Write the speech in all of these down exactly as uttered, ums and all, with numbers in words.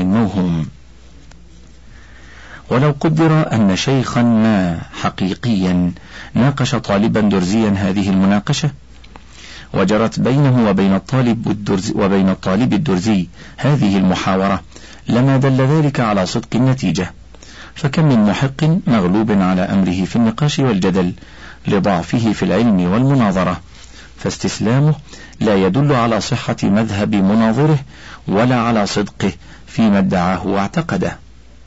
موهوم. ولو قدر أن شيخا ما حقيقيا ناقش طالبا درزيا هذه المناقشة، وجرت بينه وبين الطالب الدرزي وبين الطالب الدرزي هذه المحاورة، لما دل ذلك على صدق النتيجة. فكم من محق مغلوب على أمره في النقاش والجدل لضعفه في العلم والمناظرة، فاستسلامه لا يدل على صحة مذهب مناظره ولا على صدقه فيما ادعاه واعتقده.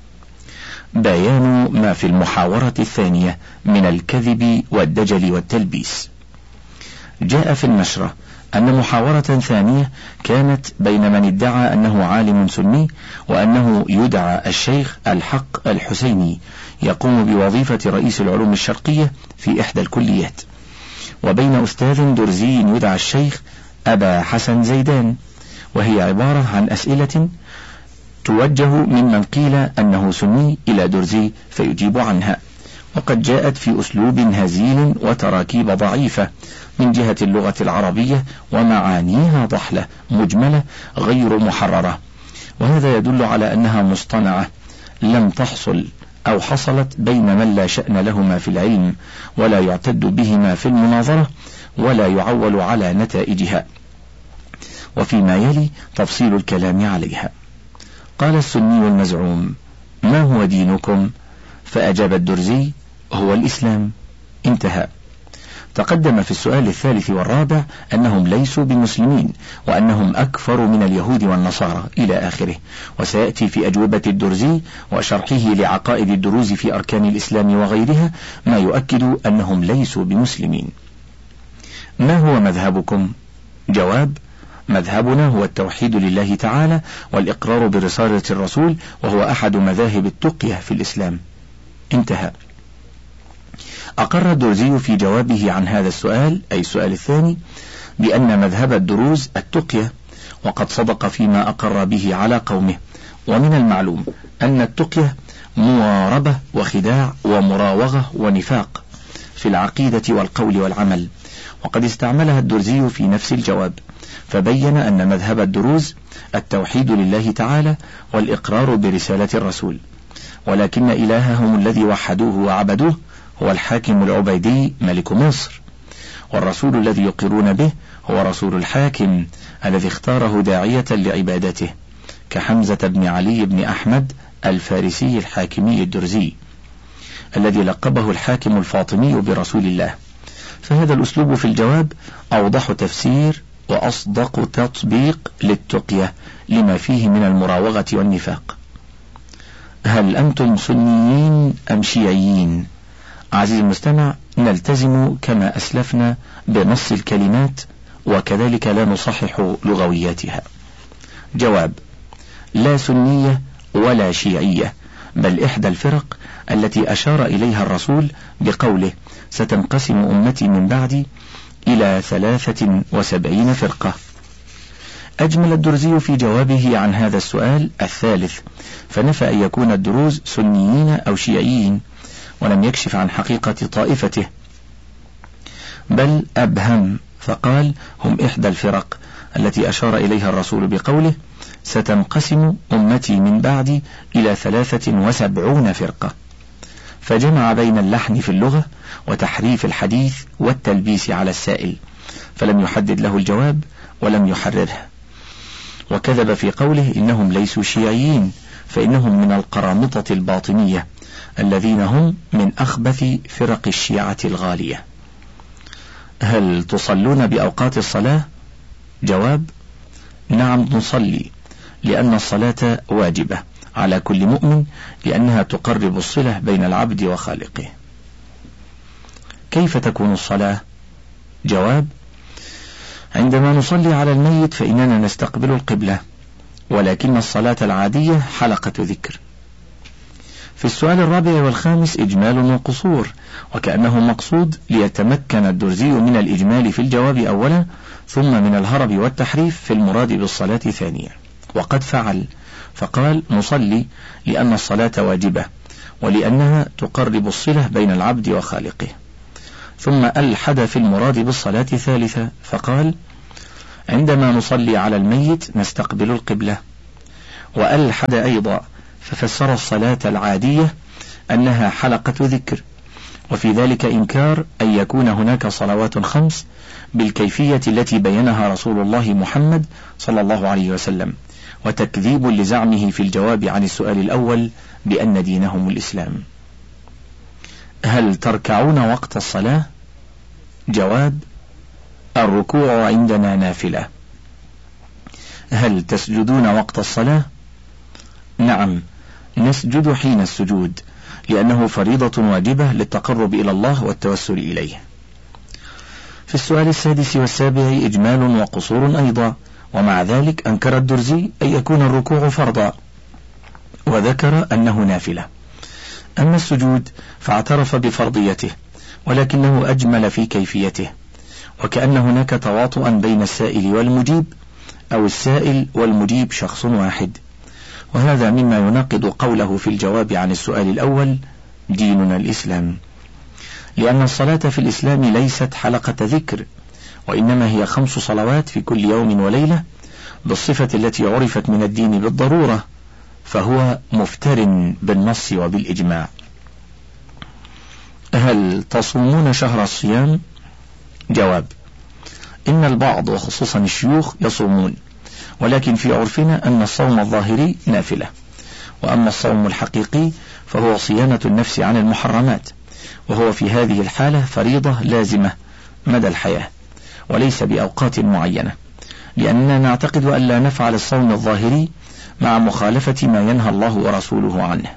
بيان ما في المحاورة الثانية من الكذب والدجل والتلبيس. جاء في النشرة أن محاورة ثانية كانت بين من ادعى أنه عالم سني وأنه يدعى الشيخ الحق الحسيني يقوم بوظيفة رئيس العلوم الشرقية في إحدى الكليات، وبين أستاذ درزي يدعى الشيخ أبا حسن زيدان، وهي عبارة عن أسئلة توجه ممن قيل أنه سني إلى درزي فيجيب عنها، وقد جاءت في أسلوب هزيل وتراكيب ضعيفة من جهة اللغة العربية ومعانيها ضحلة مجملة غير محررة، وهذا يدل على أنها مصطنعة لم تحصل أو حصلت بين من لا شأن لهما في العلم ولا يعتد بهما في المناظرة ولا يعول على نتائجها. وفيما يلي تفصيل الكلام عليها. قال السني المزعوم: ما هو دينكم؟ فأجاب الدرزي: هو الإسلام. انتهى. تقدم في السؤال الثالث والرابع أنهم ليسوا بمسلمين وأنهم أكفر من اليهود والنصارى إلى آخره، وسيأتي في أجوبة الدرزي وشرحه لعقائد الدروز في أركان الإسلام وغيرها ما يؤكد أنهم ليسوا بمسلمين. ما هو مذهبكم؟ جواب: مذهبنا هو التوحيد لله تعالى والإقرار برسالة الرسول، وهو أحد مذاهب التقية في الإسلام. انتهى. أقر الدرزي في جوابه عن هذا السؤال، أي السؤال الثاني، بأن مذهب الدروز التقية، وقد صدق فيما أقر به على قومه. ومن المعلوم أن التقية مواربة وخداع ومراوغة ونفاق في العقيدة والقول والعمل، وقد استعملها الدرزي في نفس الجواب، فبين أن مذهب الدروز التوحيد لله تعالى والإقرار برسالة الرسول، ولكن إلههم الذي وحدوه وعبدوه هو الحاكم العبيدي ملك مصر، والرسول الذي يقرون به هو رسول الحاكم الذي اختاره داعية لعبادته، كحمزة بن علي بن أحمد الفارسي الحاكمي الدرزي الذي لقبه الحاكم الفاطمي برسول الله. فهذا الأسلوب في الجواب أوضح تفسير وأصدق تطبيق للتقية لما فيه من المراوغة والنفاق. هل أنتم سنيين أم شيعيين؟ عزيزي المستمع، نلتزم كما أسلفنا بنص الكلمات وكذلك لا نصحح لغوياتها. جواب: لا سنية ولا شيعية، بل إحدى الفرق التي أشار إليها الرسول بقوله: ستنقسم أمتي من بعدي إلى ثلاثة وسبعين فرقة. أجمل الدرزي في جوابه عن هذا السؤال الثالث، فنفى أن يكون الدروز سنيين أو شيعيين، ولم يكشف عن حقيقة طائفته، بل أبهم فقال: هم إحدى الفرق التي أشار إليها الرسول بقوله: ستنقسم أمتي من بعدي إلى ثلاثة وسبعون فرقة، فجمع بين اللحن في اللغة وتحريف الحديث والتلبيس على السائل، فلم يحدد له الجواب ولم يحرره، وكذب في قوله إنهم ليسوا شيعيين، فإنهم من القرامطة الباطنية الذين هم من أخبث فرق الشيعة الغالية. هل تصلون بأوقات الصلاة؟ جواب: نعم نصلي، لأن الصلاة واجبة على كل مؤمن، لأنها تقرب الصلة بين العبد وخالقه. كيف تكون الصلاة؟ جواب: عندما نصلي على الميت فإننا نستقبل القبلة، ولكن الصلاة العادية حلقة ذكر. في السؤال الرابع والخامس إجمال وقصور، وكأنه مقصود ليتمكن الدرزي من الإجمال في الجواب أولا، ثم من الهرب والتحريف في المراد بالصلاة ثانيا، وقد فعل، فقال: نصلي لأن الصلاة واجبة ولأنها تقرب الصلة بين العبد وخالقه، ثم ألحد في المراد بالصلاة ثالثة فقال: عندما نصلي على الميت نستقبل القبلة، وألحد أيضا، ففسر الصلاة العادية أنها حلقة ذكر، وفي ذلك إنكار أن يكون هناك صلوات خمس بالكيفية التي بينها رسول الله محمد صلى الله عليه وسلم، وتكذيب لزعمه في الجواب عن السؤال الأول بأن دينهم الإسلام. هل تركعون وقت الصلاة؟ جواب: الركوع عندنا نافلة. هل تسجدون وقت الصلاة؟ نعم، نسجد حين السجود، لأنه فريضة واجبة للتقرب إلى الله والتوسل إليه. في السؤال السادس والسابع إجمال وقصور أيضا، ومع ذلك أنكر الدرزي أن يكون الركوع فرضا، وذكر أنه نافلة. أما السجود فاعترف بفرضيته، ولكنه أجمل في كيفيته، وكأن هناك تواطؤا بين السائل والمجيب، أو السائل والمجيب شخص واحد، وهذا مما يناقض قوله في الجواب عن السؤال الأول: ديننا الإسلام، لأن الصلاة في الإسلام ليست حلقة ذكر، وإنما هي خمس صلوات في كل يوم وليلة بالصفة التي عرفت من الدين بالضرورة، فهو مفتر بالنص وبالإجماع. هل تصومون شهر الصيام؟ جواب: إن البعض وخصوصا الشيوخ يصومون، ولكن في عرفنا أن الصوم الظاهري نافلة، وأما الصوم الحقيقي فهو صيانة النفس عن المحرمات، وهو في هذه الحالة فريضة لازمة مدى الحياة، وليس بأوقات معينة، لأننا نعتقد أن لا نفعل الصوم الظاهري مع مخالفة ما ينهى الله ورسوله عنه.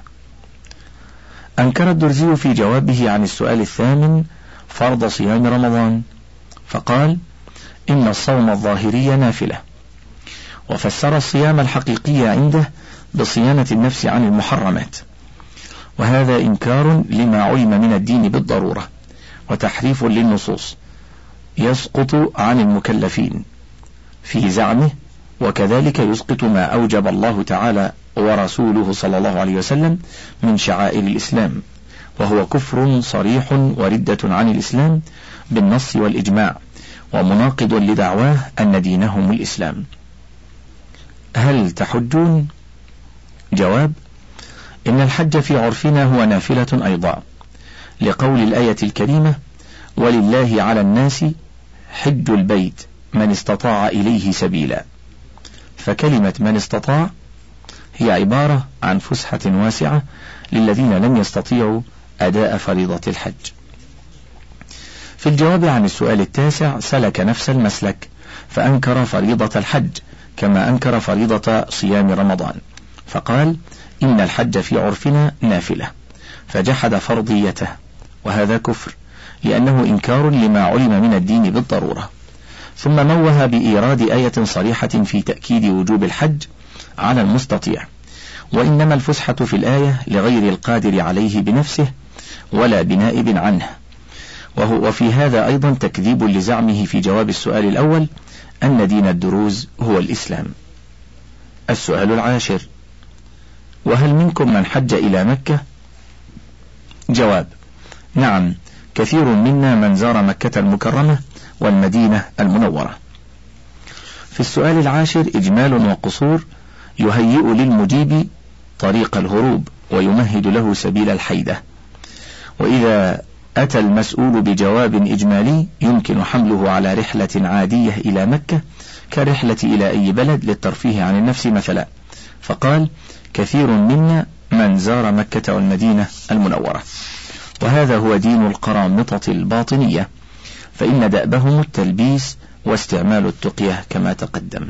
أنكر الدرزي في جوابه عن السؤال الثامن فرض صيام رمضان، فقال: إن الصوم الظاهري نافلة، وفسر الصيام الحقيقي عنده بصيانة النفس عن المحرمات، وهذا إنكار لما علم من الدين بالضرورة، وتحريف للنصوص يسقط عن المكلفين في زعمه، وكذلك يسقط ما أوجب الله تعالى ورسوله صلى الله عليه وسلم من شعائر الإسلام، وهو كفر صريح وردة عن الإسلام بالنص والإجماع، ومناقض لدعواه أن دينهم الإسلام. هل تحجون؟ جواب: إن الحج في عرفنا هو نافلة أيضا، لقول الآية الكريمة: ولله على الناس حج البيت من استطاع إليه سبيلا، فكلمة من استطاع هي عبارة عن فسحة واسعة للذين لم يستطيعوا أداء فريضة الحج. في الجواب عن السؤال التاسع سلك نفس المسلك، فأنكر فريضة الحج كما أنكر فريضة صيام رمضان، فقال: إن الحج في عرفنا نافلة، فجحد فرضيته، وهذا كفر، لأنه إنكار لما علم من الدين بالضرورة. ثم موه بإيراد آية صريحة في تأكيد وجوب الحج على المستطيع، وإنما الفسحة في الآية لغير القادر عليه بنفسه ولا بنائب عنه، وهو وفي هذا أيضا تكذيب لزعمه في جواب السؤال الأول أن دين الدروز هو الإسلام. السؤال العاشر: وهل منكم من حج إلى مكة؟ جواب: نعم، كثير منا من زار مكة المكرمة والمدينة المنورة. في السؤال العاشر إجمال وقصور يهيئ للمجيب طريق الهروب ويمهد له سبيل الحيدة، وإذا أتى المسؤول بجواب إجمالي يمكن حمله على رحلة عادية إلى مكة كرحلة إلى أي بلد للترفيه عن النفس مثلا، فقال: كثير منا من زار مكة والمدينة المنورة، وهذا هو دين القرامطة الباطنية، فإن دأبهم التلبيس واستعمال التقية كما تقدم.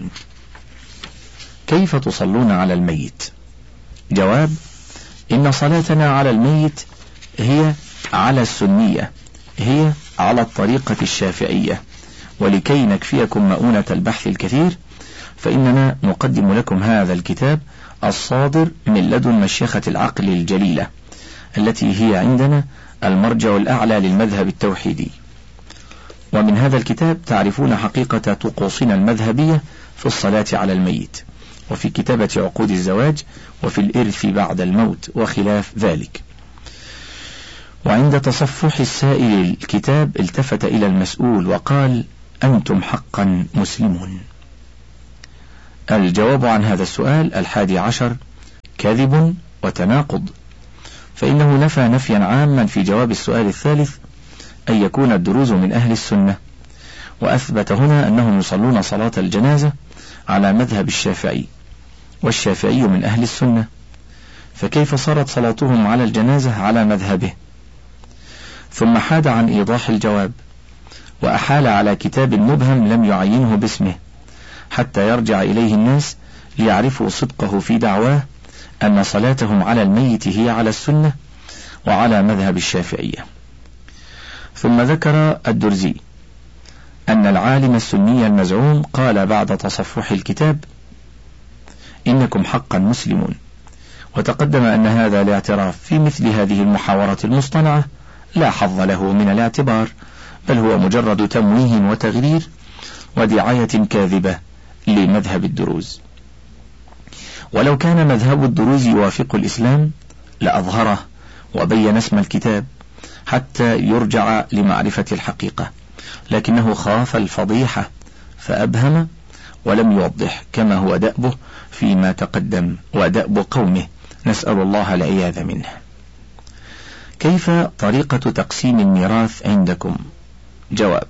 كيف تصلون على الميت؟ جواب: إن صلاتنا على الميت هي على السنية، هي على الطريقة الشافعية، ولكي نكفيكم مؤونة البحث الكثير فإننا نقدم لكم هذا الكتاب الصادر من لدن مشيخة العقل الجليلة، التي هي عندنا المرجع الأعلى للمذهب التوحيدي. ومن هذا الكتاب تعرفون حقيقة طقوسنا المذهبية في الصلاة على الميت، وفي كتابة عقود الزواج، وفي الإرث بعد الموت وخلاف ذلك. وعند تصفح السائل الكتاب التفت إلى المسؤول وقال: أنتم حقا مسلمون. الجواب عن هذا السؤال الحادي عشر كذب وتناقض، فإنه نفى نفيا عاما في جواب السؤال الثالث أن يكون الدروز من أهل السنة، وأثبت هنا أنهم يصلون صلاة الجنازة على مذهب الشافعي، والشافعي من أهل السنة، فكيف صارت صلاتهم على الجنازة على مذهبه؟ ثم حاد عن إيضاح الجواب، وأحال على كتاب مبهم لم يعينه باسمه حتى يرجع إليه الناس ليعرفوا صدقه في دعواه أن صلاتهم على الميت هي على السنة وعلى مذهب الشافعية. ثم ذكر الدرزي أن العالم السني المزعوم قال بعد تصفح الكتاب: إنكم حقا مسلمون. وتقدم أن هذا الاعتراف في مثل هذه المحاورة المصطنعة لا حظ له من الاعتبار، بل هو مجرد تمويه وتغرير ودعاية كاذبة لمذهب الدروز. ولو كان مذهب الدروز يوافق الإسلام لأظهره وبين اسم الكتاب حتى يرجع لمعرفة الحقيقة، لكنه خاف الفضيحة فأبهم ولم يوضح كما هو دأبه فيما تقدم ودأب قومه، نسأل الله العياذ منه. كيف طريقة تقسيم الميراث عندكم؟ جواب: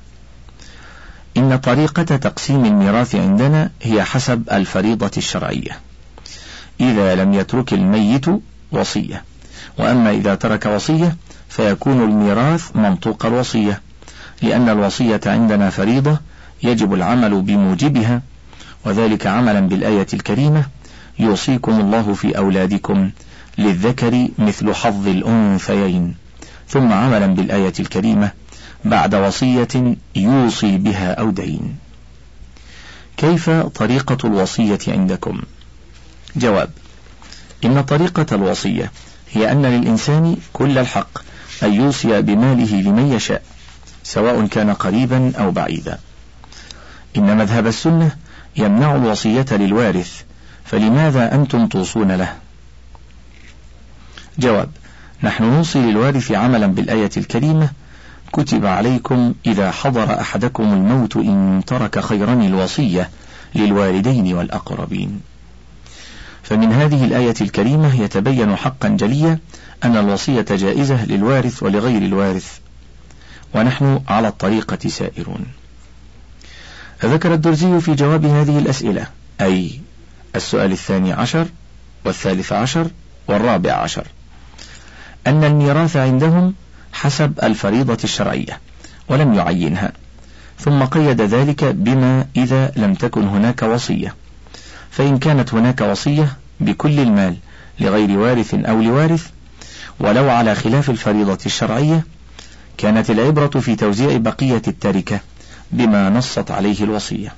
إن طريقة تقسيم الميراث عندنا هي حسب الفريضة الشرعية، إذا لم يترك الميت وصية، وأما إذا ترك وصية فيكون الميراث منطوق الوصية، لأن الوصية عندنا فريضة يجب العمل بموجبها، وذلك عملا بالآية الكريمة: يوصيكم الله في أولادكم للذكر مثل حظ الأنثيين، ثم عملا بالآية الكريمة بعد وصية يوصي بها أو دين. كيف طريقة الوصية عندكم؟ جواب: إن طريقة الوصية هي أن للإنسان كل الحق أن يوصي بماله لمن يشاء، سواء كان قريبا أو بعيدا. إن مذهب السنة يمنع الوصية للوارث، فلماذا أنتم توصون له؟ جواب: نحن نوصي للوارث عملا بالآية الكريمة: كتب عليكم إذا حضر أحدكم الموت إن ترك خيرا الوصية للوالدين والأقربين. فمن هذه الآية الكريمة يتبين حقا جليا أن الوصية جائزة للوارث ولغير الوارث، ونحن على الطريقة سائرون. ذكر الدرزي في جواب هذه الأسئلة، أي السؤال الثاني عشر والثالث عشر والرابع عشر، أن الميراث عندهم حسب الفريضة الشرعية ولم يعينها، ثم قيد ذلك بما إذا لم تكن هناك وصية، فإن كانت هناك وصية بكل المال لغير وارث أو لوارث ولو على خلاف الفريضة الشرعية، كانت العبرة في توزيع بقية التركة بما نصت عليه الوصية.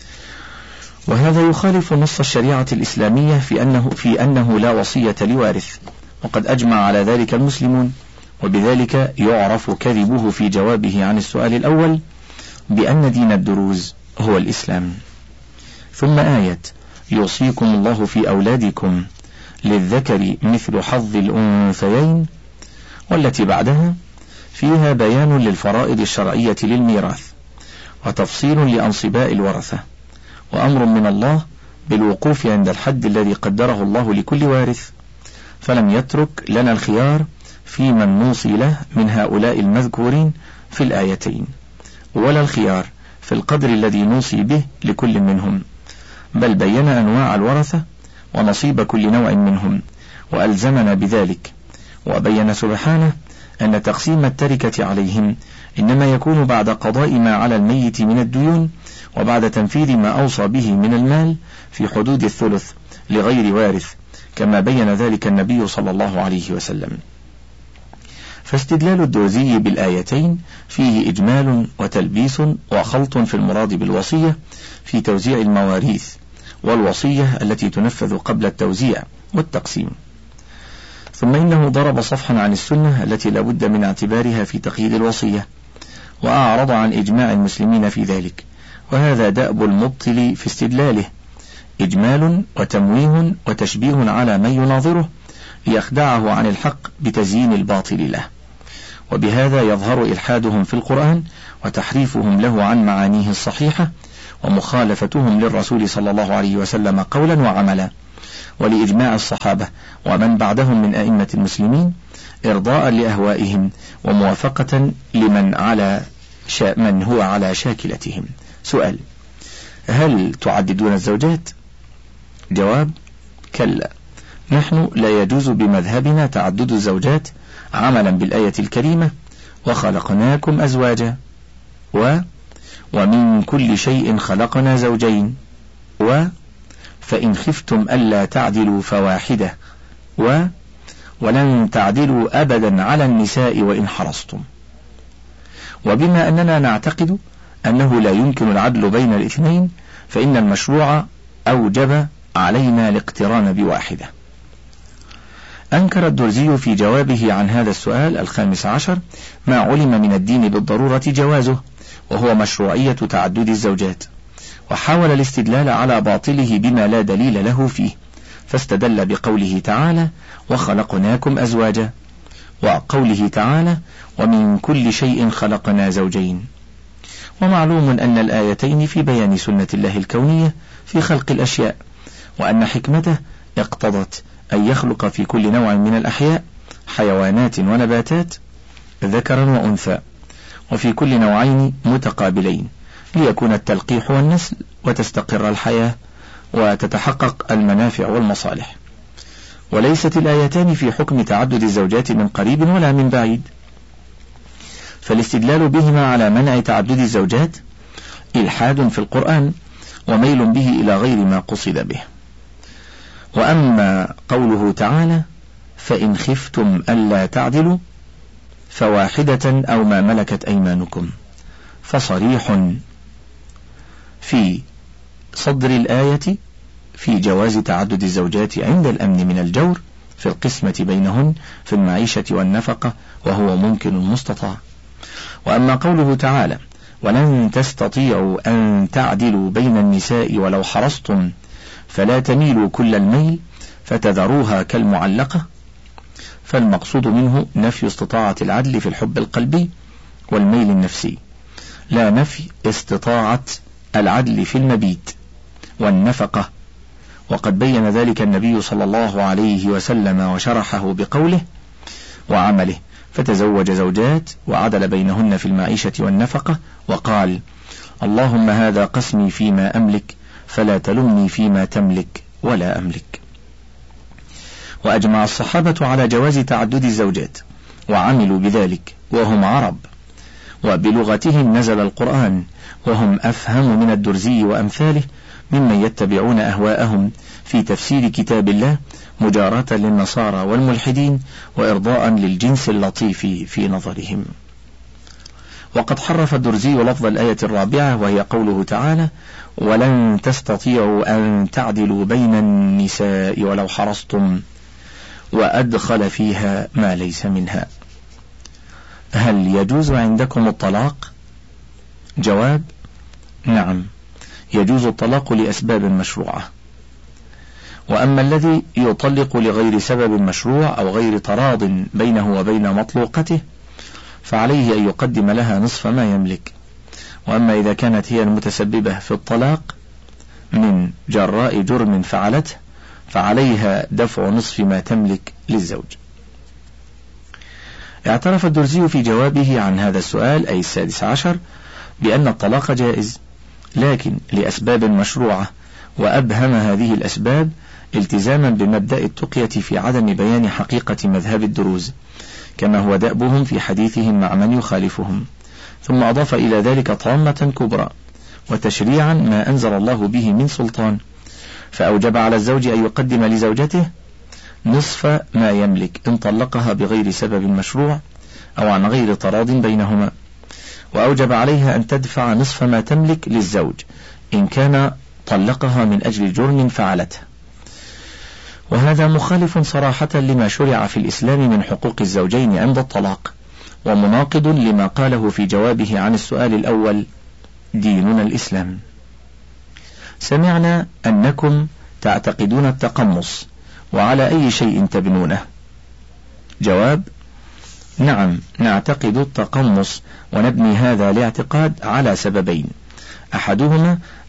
وهذا يخالف نص الشريعة الإسلامية في أنه, في أنه لا وصية لوارث، وقد أجمع على ذلك المسلمون، وبذلك يعرف كذبه في جوابه عن السؤال الأول بأن دين الدروز هو الإسلام. ثم آية يوصيكم الله في أولادكم للذكر مثل حظ الأنثيين والتي بعدها فيها بيان للفرائض الشرعية للميراث، وتفصيل لأنصباء الورثة، وأمر من الله بالوقوف عند الحد الذي قدره الله لكل وارث، فلم يترك لنا الخيار في من نوصي له من هؤلاء المذكورين في الآيتين، ولا الخيار في القدر الذي نوصي به لكل منهم، بل بين أنواع الورثة ونصيب كل نوع منهم وألزمنا بذلك، وبين سبحانه أن تقسيم التركة عليهم إنما يكون بعد قضاء ما على الميت من الديون، وبعد تنفيذ ما أوصى به من المال في حدود الثلث لغير وارث، كما بين ذلك النبي صلى الله عليه وسلم. فاستدلال الدرزي بالآيتين فيه إجمال وتلبيس وخلط في المراد بالوصية في توزيع المواريث، والوصية التي تنفذ قبل التوزيع والتقسيم. ثم إنه ضرب صفحا عن السنة التي لا بد من اعتبارها في تقييد الوصية، وأعرض عن إجماع المسلمين في ذلك، وهذا دأب المبطل في استدلاله: إجمال وتمويه وتشبيه على من يناظره ليخدعه عن الحق بتزيين الباطل له، وبهذا يظهر إلحادهم في القرآن وتحريفهم له عن معانيه الصحيحة ومخالفتهم للرسول صلى الله عليه وسلم قولا وعملا، ولإجماع الصحابة ومن بعدهم من أئمة المسلمين إرضاء لأهوائهم وموافقة لمن على شا من هو على شاكلتهم. سؤال: هل تعددون الزوجات؟ جواب: كلا، نحن لا يجوز بمذهبنا تعدد الزوجات عملا بالآية الكريمة: وخلقناكم أزواجا، و ومن كل شيء خلقنا زوجين، و فإن خفتم ألا تعدلوا فواحدة، و ولن تعدلوا أبدا على النساء وإن حرصتم. وبما أننا نعتقد أنه لا يمكن العدل بين الاثنين، فإن المشروع أوجب علينا الاقتران بواحدة. أنكر الدرزي في جوابه عن هذا السؤال الخامس عشر ما علم من الدين بالضرورة جوازه، وهو مشروعية تعدد الزوجات، وحاول الاستدلال على باطله بما لا دليل له فيه، فاستدل بقوله تعالى: وخلقناكم أزواجا، وقوله تعالى: ومن كل شيء خلقنا زوجين. ومعلوم أن الآيتين في بيان سنة الله الكونية في خلق الأشياء، وأن حكمته اقتضت أن يخلق في كل نوع من الأحياء حيوانات ونباتات ذكرا وأنثى، وفي كل نوعين متقابلين، ليكون التلقيح والنسل وتستقر الحياة وتتحقق المنافع والمصالح. وليست الآيتان في حكم تعدد الزوجات من قريب ولا من بعيد، فالاستدلال بهما على منع تعدد الزوجات إلحاد في القرآن وميل به إلى غير ما قصد به. وأما قوله تعالى: فإن خفتم ألا تعدلوا فواحدة أو ما ملكت أيمانكم، فصريح في صدر الآية في جواز تعدد الزوجات عند الأمن من الجور في القسمة بينهن في المعيشة والنفقة، وهو ممكن مستطاع. وأما قوله تعالى: ولن تستطيعوا أن تعدلوا بين النساء ولو حرصتم فلا تميلوا كل الميل فتذروها كالمعلقة، فالمقصود منه نفي استطاعة العدل في الحب القلبي والميل النفسي، لا نفي استطاعة العدل في المبيت والنفقة. وقد بين ذلك النبي صلى الله عليه وسلم وشرحه بقوله وعمله: فتزوج زوجات وعدل بينهن في المعيشة والنفقة، وقال: اللهم هذا قسمي فيما أملك فلا تلمني فيما تملك ولا أملك. وأجمع الصحابة على جواز تعدد الزوجات وعملوا بذلك وهم عرب، وبلغتهم نزل القرآن، وهم أفهم من الدرزي وأمثاله ممن يتبعون أهواءهم في تفسير كتاب الله مجاراة للنصارى والملحدين وإرضاء للجنس اللطيف في نظرهم. وقد حرف الدرزي لفظ الآية الرابعة، وهي قوله تعالى: ولن تستطيعوا أن تعدلوا بين النساء ولو حرصتم، وأدخل فيها ما ليس منها. هل يجوز عندكم الطلاق؟ جواب: نعم، يجوز الطلاق لأسباب مشروعة. وأما الذي يطلق لغير سبب مشروع أو غير تراض بينه وبين مطلوقته فعليه أن يقدم لها نصف ما يملك. وأما إذا كانت هي المتسببة في الطلاق من جراء جرم فعلته فعليها دفع نصف ما تملك للزوج. اعترف الدرزي في جوابه عن هذا السؤال أي السادس عشر بأن الطلاق جائز، لكن لأسباب مشروعة، وأبهم هذه الأسباب التزاما بمبدأ التقية في عدم بيان حقيقة مذهب الدروز كما هو دأبهم في حديثهم مع من يخالفهم، ثم أضاف إلى ذلك طامة كبرى وتشريعا ما أنزل الله به من سلطان، فأوجب على الزوج أن يقدم لزوجته نصف ما يملك إن طلقها بغير سبب مشروع أو عن غير تراض بينهما، وأوجب عليها أن تدفع نصف ما تملك للزوج إن كان طلقها من أجل جرم فعلته. وهذا مخالف صراحة لما شرع في الإسلام من حقوق الزوجين عند الطلاق، ومناقض لما قاله في جوابه عن السؤال الأول: ديننا الإسلام. سمعنا أنكم تعتقدون التقمص، وعلى أي شيء تبنونه؟ جواب: نعم، نعتقد التقمص، ونبني هذا الاعتقاد على سببين: أحدهما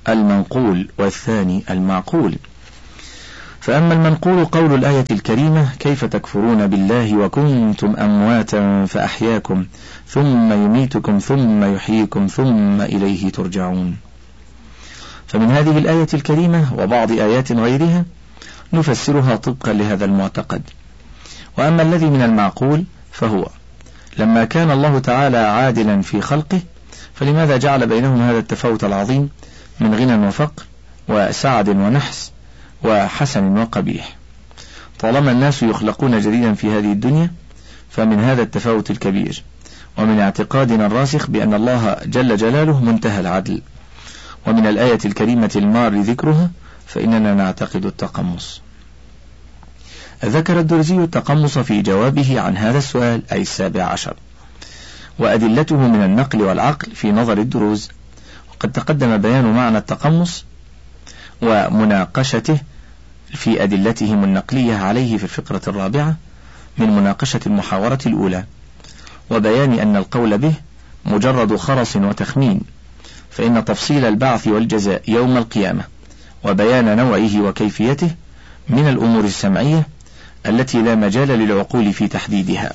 المنقول والثاني المعقول. فأما المنقول قول الآية الكريمة: كيف تكفرون بالله وكنتم أمواتا فأحياكم ثم يميتكم ثم يحييكم ثم إليه ترجعون. فمن هذه الآية الكريمة وبعض آيات غيرها نفسرها طبقا لهذا المعتقد. وأما الذي من المعقول فهو لما كان الله تعالى عادلا في خلقه، فلماذا جعل بينهم هذا التفاوت العظيم من غنى وفقر وسعد ونحس وحسن وقبيح؟ طالما الناس يخلقون جديدا في هذه الدنيا، فمن هذا التفاوت الكبير ومن اعتقادنا الراسخ بأن الله جل جلاله منتهى العدل، ومن الآية الكريمة المار ذكرها، فإننا نعتقد التقمص. ذكر الدرزي التقمص في جوابه عن هذا السؤال، أي السابع عشر، وأدلته من النقل والعقل في نظر الدروز. وقد تقدم بيان معنى التقمص ومناقشته في أدلتهم النقلية عليه في الفقرة الرابعة من مناقشة المحاورة الأولى، وبيان أن القول به مجرد خرص وتخمين، فإن تفصيل البعث والجزاء يوم القيامة وبيان نوعه وكيفيته من الأمور السمعية التي لا مجال للعقول في تحديدها.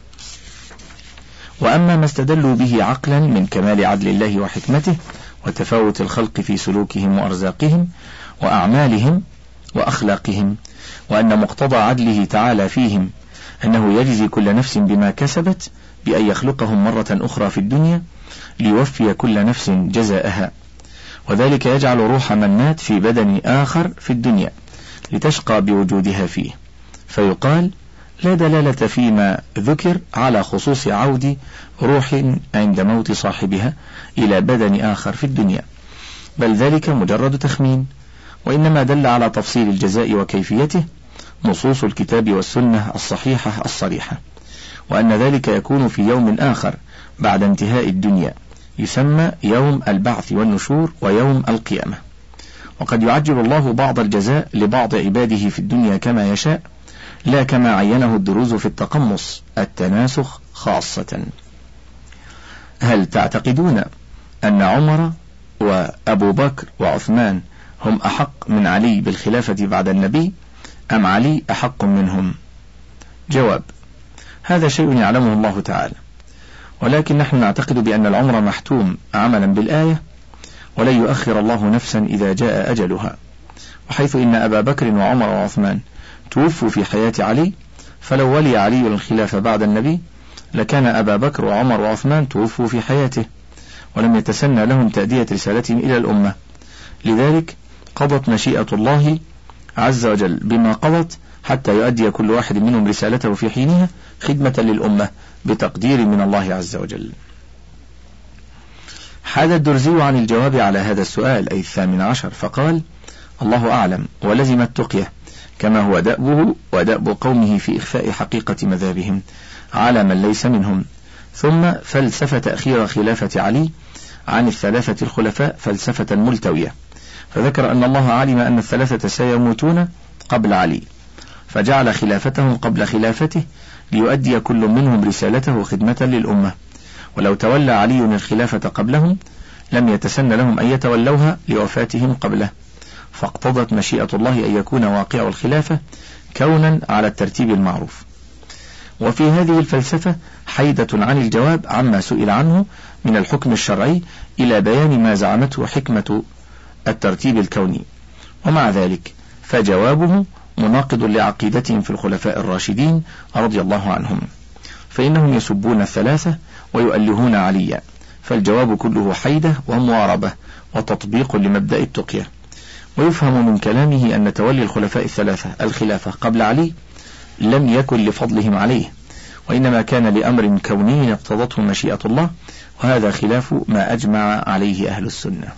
وأما ما استدلوا به عقلا من كمال عدل الله وحكمته وتفاوت الخلق في سلوكهم وأرزاقهم وأعمالهم وأخلاقهم، وأن مقتضى عدله تعالى فيهم أنه يجزي كل نفس بما كسبت بأن يخلقهم مرة أخرى في الدنيا ليوفي كل نفس جزاءها، وذلك يجعل روح من مات في بدن آخر في الدنيا لتشقى بوجودها فيه، فيقال: لا دلالة فيما ذكر على خصوص عود روح عند موت صاحبها إلى بدن آخر في الدنيا، بل ذلك مجرد تخمين، وإنما دل على تفصيل الجزاء وكيفيته نصوص الكتاب والسنة الصحيحة الصريحة، وأن ذلك يكون في يوم آخر بعد انتهاء الدنيا يسمى يوم البعث والنشور ويوم القيامة. وقد يعجل الله بعض الجزاء لبعض عباده في الدنيا كما يشاء، لا كما عينه الدروز في التقمص التناسخ خاصة. هل تعتقدون أن عمر وأبو بكر وعثمان هم أحق من علي بالخلافة بعد النبي، أم علي أحق منهم؟ جواب: هذا شيء يعلمه الله تعالى، ولكن نحن نعتقد بأن العمر محتوم عملا بالآية، ولن يؤخر الله نفسا إذا جاء أجلها، وحيث إن أبا بكر وعمر وعثمان توفوا في حياة علي، فلو ولي علي الخلافة بعد النبي لكان أبا بكر وعمر وعثمان توفوا في حياته، ولم يتسنى لهم تأدية رسالتهم إلى الأمة. لذلك قضت مشيئة الله عز وجل بما قضت حتى يؤدي كل واحد منهم رسالته في حينها خدمة للأمة بتقدير من الله عز وجل. حاد الدرزي عن الجواب على هذا السؤال، أي الثامن عشر، فقال: الله أعلم، ولزم التقية كما هو دأبه ودأب قومه في إخفاء حقيقة مذهبهم على من ليس منهم. ثم فلسفة تأخير خلافة علي عن الثلاثة الخلفاء فلسفة ملتوية، فذكر أن الله علم أن الثلاثة سيموتون قبل علي، فجعل خلافتهم قبل خلافته ليؤدي كل منهم رسالته خدمة للأمة، ولو تولى علي الخلافة قبلهم لم يتسن لهم أن يتولوها لوفاتهم قبله، فاقتضت مشيئة الله أن يكون واقع الخلافة كونا على الترتيب المعروف. وفي هذه الفلسفة حيدة عن الجواب عما سئل عنه من الحكم الشرعي إلى بيان ما زعمته حكمة الترتيب الكوني، ومع ذلك فجوابه مناقض لعقيدتهم في الخلفاء الراشدين رضي الله عنهم، فإنهم يسبون الثلاثة ويؤلهون عليا، فالجواب كله حيدة ومواربة وتطبيق لمبدأ التقية. ويفهم من كلامه أن تولي الخلفاء الثلاثة الخلافة قبل علي لم يكن لفضلهم عليه، وإنما كان لأمر كوني اقتضته مشيئة الله، وهذا خلاف ما أجمع عليه أهل السنة.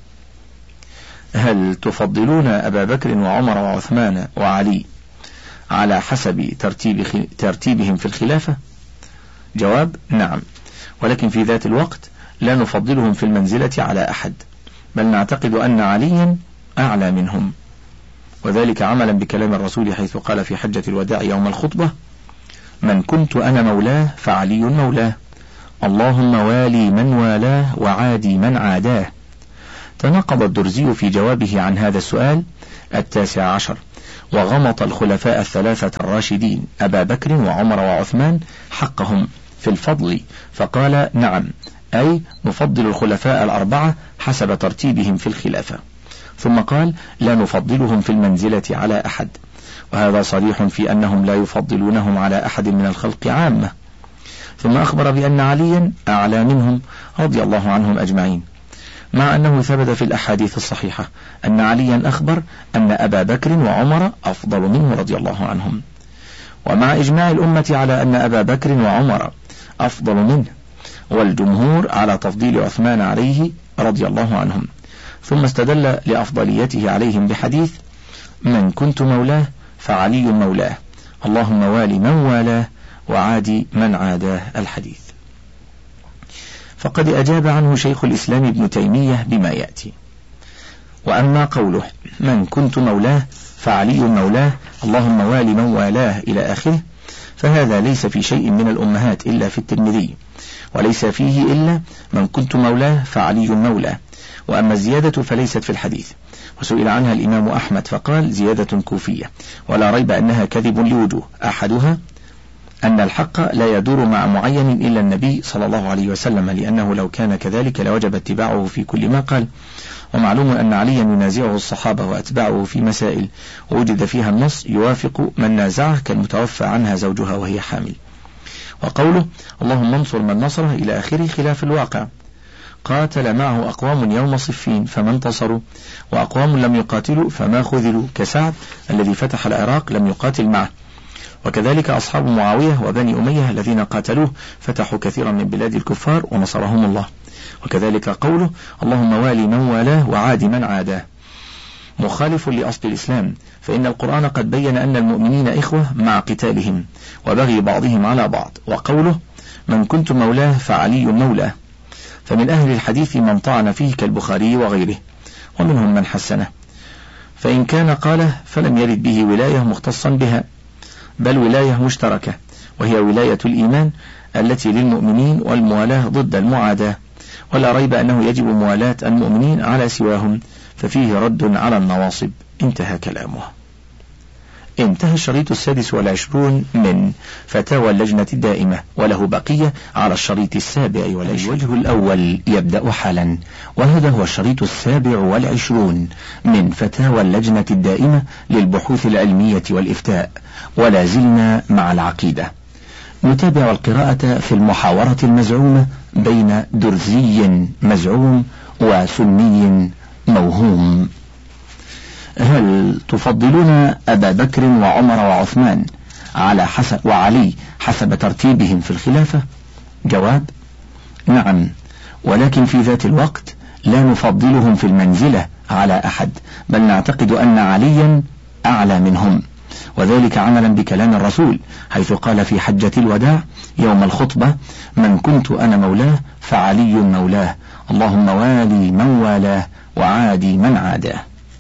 هل تفضلون أبا بكر وعمر وعثمان وعلي على حسب ترتيب ترتيبهم في الخلافة؟ جواب: نعم، ولكن في ذات الوقت لا نفضلهم في المنزلة على أحد، بل نعتقد أن عليا أعلى منهم، وذلك عملا بكلام الرسول حيث قال في حجة الوداع يوم الخطبة: من كنت أنا مولاه فعلي مولاه، اللهم والي من والاه وعادي من عاداه. تناقض الدرزي في جوابه عن هذا السؤال التاسع عشر، وغمط الخلفاء الثلاثة الراشدين أبا بكر وعمر وعثمان حقهم في الفضل، فقال نعم، أي نفضل الخلفاء الأربعة حسب ترتيبهم في الخلافة. ثم قال لا نفضلهم في المنزلة على أحد، وهذا صريح في أنهم لا يفضلونهم على أحد من الخلق عامة. ثم أخبر بأن عليا أعلى منهم رضي الله عنهم أجمعين، مع أنه ثبت في الأحاديث الصحيحة أن عليا أخبر أن أبا بكر وعمر أفضل منه رضي الله عنهم، ومع إجماع الأمة على أن أبا بكر وعمر أفضل منه، والجمهور على تفضيل عثمان عليه رضي الله عنهم. ثم استدل لأفضليته عليهم بحديث من كنت مولاه فعلي مولاه، اللهم والي من والاه وعادي من عاداه، الحديث. فقد أجاب عنه شيخ الإسلام ابن تيمية بما يأتي. وأما قوله من كنت مولاه فعلي مولاه، اللهم والي من والاه إلى آخره، فهذا ليس في شيء من الأمهات إلا في الترمذي، وليس فيه إلا من كنت مولاه فعلي مولاه. وأما الزيادة فليست في الحديث، وسئل عنها الإمام أحمد فقال زيادة كوفية، ولا ريب أنها كذب لوجوه. أحدها أن الحق لا يدور مع معين إلا النبي صلى الله عليه وسلم، لأنه لو كان كذلك لوجب اتباعه في كل ما قال. ومعلوم أن عليا ينازعه الصحابة وأتباعه في مسائل وجد فيها النص يوافق من نازعه كالمتوفى عنها زوجها وهي حامل. وقوله اللهم انصر من نصره إلى آخره خلاف الواقع، قاتل معه أقوام يوم صفين فما انتصروا، وأقوام لم يقاتلوا فما خذلوا، كسعد الذي فتح العراق لم يقاتل معه. وكذلك أصحاب معاوية وبني أمية الذين قاتلوه فتحوا كثيرا من بلاد الكفار ونصرهم الله. وكذلك قوله اللهم والي من والاه وعادي من عاداه، مخالف لأصل الإسلام، فإن القرآن قد بين أن المؤمنين إخوة مع قتالهم وبغي بعضهم على بعض. وقوله من كنت مولاه فعلي مولاه، فمن أهل الحديث من طعن فيه كالبخاري وغيره، ومنهم من حسنه، فإن كان قاله فلم يرد به ولاية مختصا بها، بل ولاية مشتركة، وهي ولاية الإيمان التي للمؤمنين والموالاة ضد المعاداة. ولا ريب أنه يجب موالاة المؤمنين على سواهم، ففيه رد على النواصب. انتهى كلامه. انتهى الشريط السادس والعشرون من فتاوى اللجنة الدائمة، وله بقية على الشريط السابع والعشرون. الوجه الأول يبدأ حالا، وهذا هو الشريط السابع والعشرون من فتاوى اللجنة الدائمة للبحوث العلمية والإفتاء، ولا زلنا مع العقيدة. نتابع القراءة في المحاورة المزعومة بين درزي مزعوم وسني موهوم. هل تفضلون أبا بكر وعمر وعثمان على حسب وعلي حسب ترتيبهم في الخلافة؟ جواب: نعم، ولكن في ذات الوقت لا نفضلهم في المنزلة على أحد، بل نعتقد أن عليا أعلى منهم، وذلك عملا بكلام الرسول حيث قال في حجة الوداع يوم الخطبة: من كنت أنا مولاه فعلي مولاه، اللهم والي من والاه وعادي من عاداه.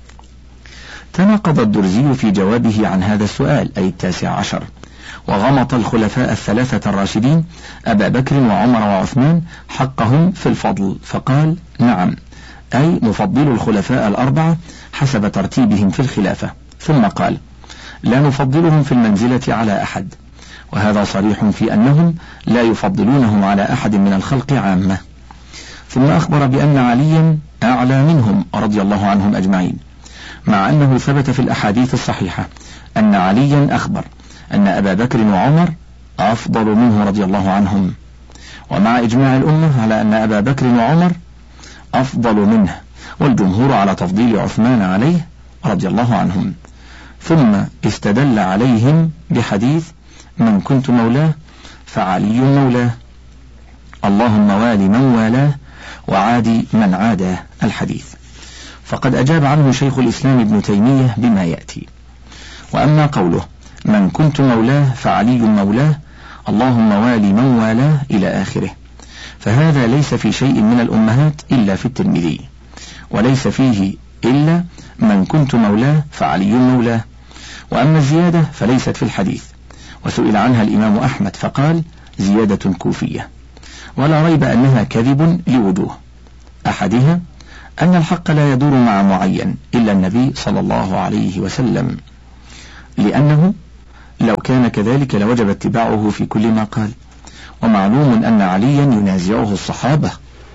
تناقض الدرزي في جوابه عن هذا السؤال أي التاسع عشر، وغمط الخلفاء الثلاثة الراشدين أبا بكر وعمر وعثمان حقهم في الفضل، فقال: نعم، أي نفضل الخلفاء الأربعة حسب ترتيبهم في الخلافة. ثم قال: لا نفضلهم في المنزلة على أحد، وهذا صريح في أنهم لا يفضلونهم على أحد من الخلق عامة. ثم أخبر بأن عليا أعلى منهم رضي الله عنهم أجمعين، مع أنه ثبت في الأحاديث الصحيحة أن عليا أخبر أن أبا بكر وعمر أفضل منه رضي الله عنهم، ومع إجماع الأمة على أن أبا بكر وعمر أفضل منه، والجمهور على تفضيل عثمان عليه رضي الله عنهم. ثم استدل عليهم بحديث: من كنت مولاه فعلي مولاه، اللهم والي من والاه وعادي من عاداه، الحديث. فقد أجاب عنه شيخ الإسلام ابن تيمية بما يأتي. وأما قوله: من كنت مولاه فعلي مولاه، اللهم والي من والاه إلى آخره، فهذا ليس في شيء من الأمهات إلا في الترمذي، وليس فيه إلا من كنت مولاه فعلي مولاه. وأما الزيادة فليست في الحديث، وسئل عنها الإمام أحمد فقال: زيادة كوفية، ولا ريب أنها كذب لوجوه. أحدها أن الحق لا يدور مع معين إلا النبي صلى الله عليه وسلم، لأنه لو كان كذلك لوجب اتباعه في كل ما قال، ومعلوم أن عليا ينازعه الصحابة،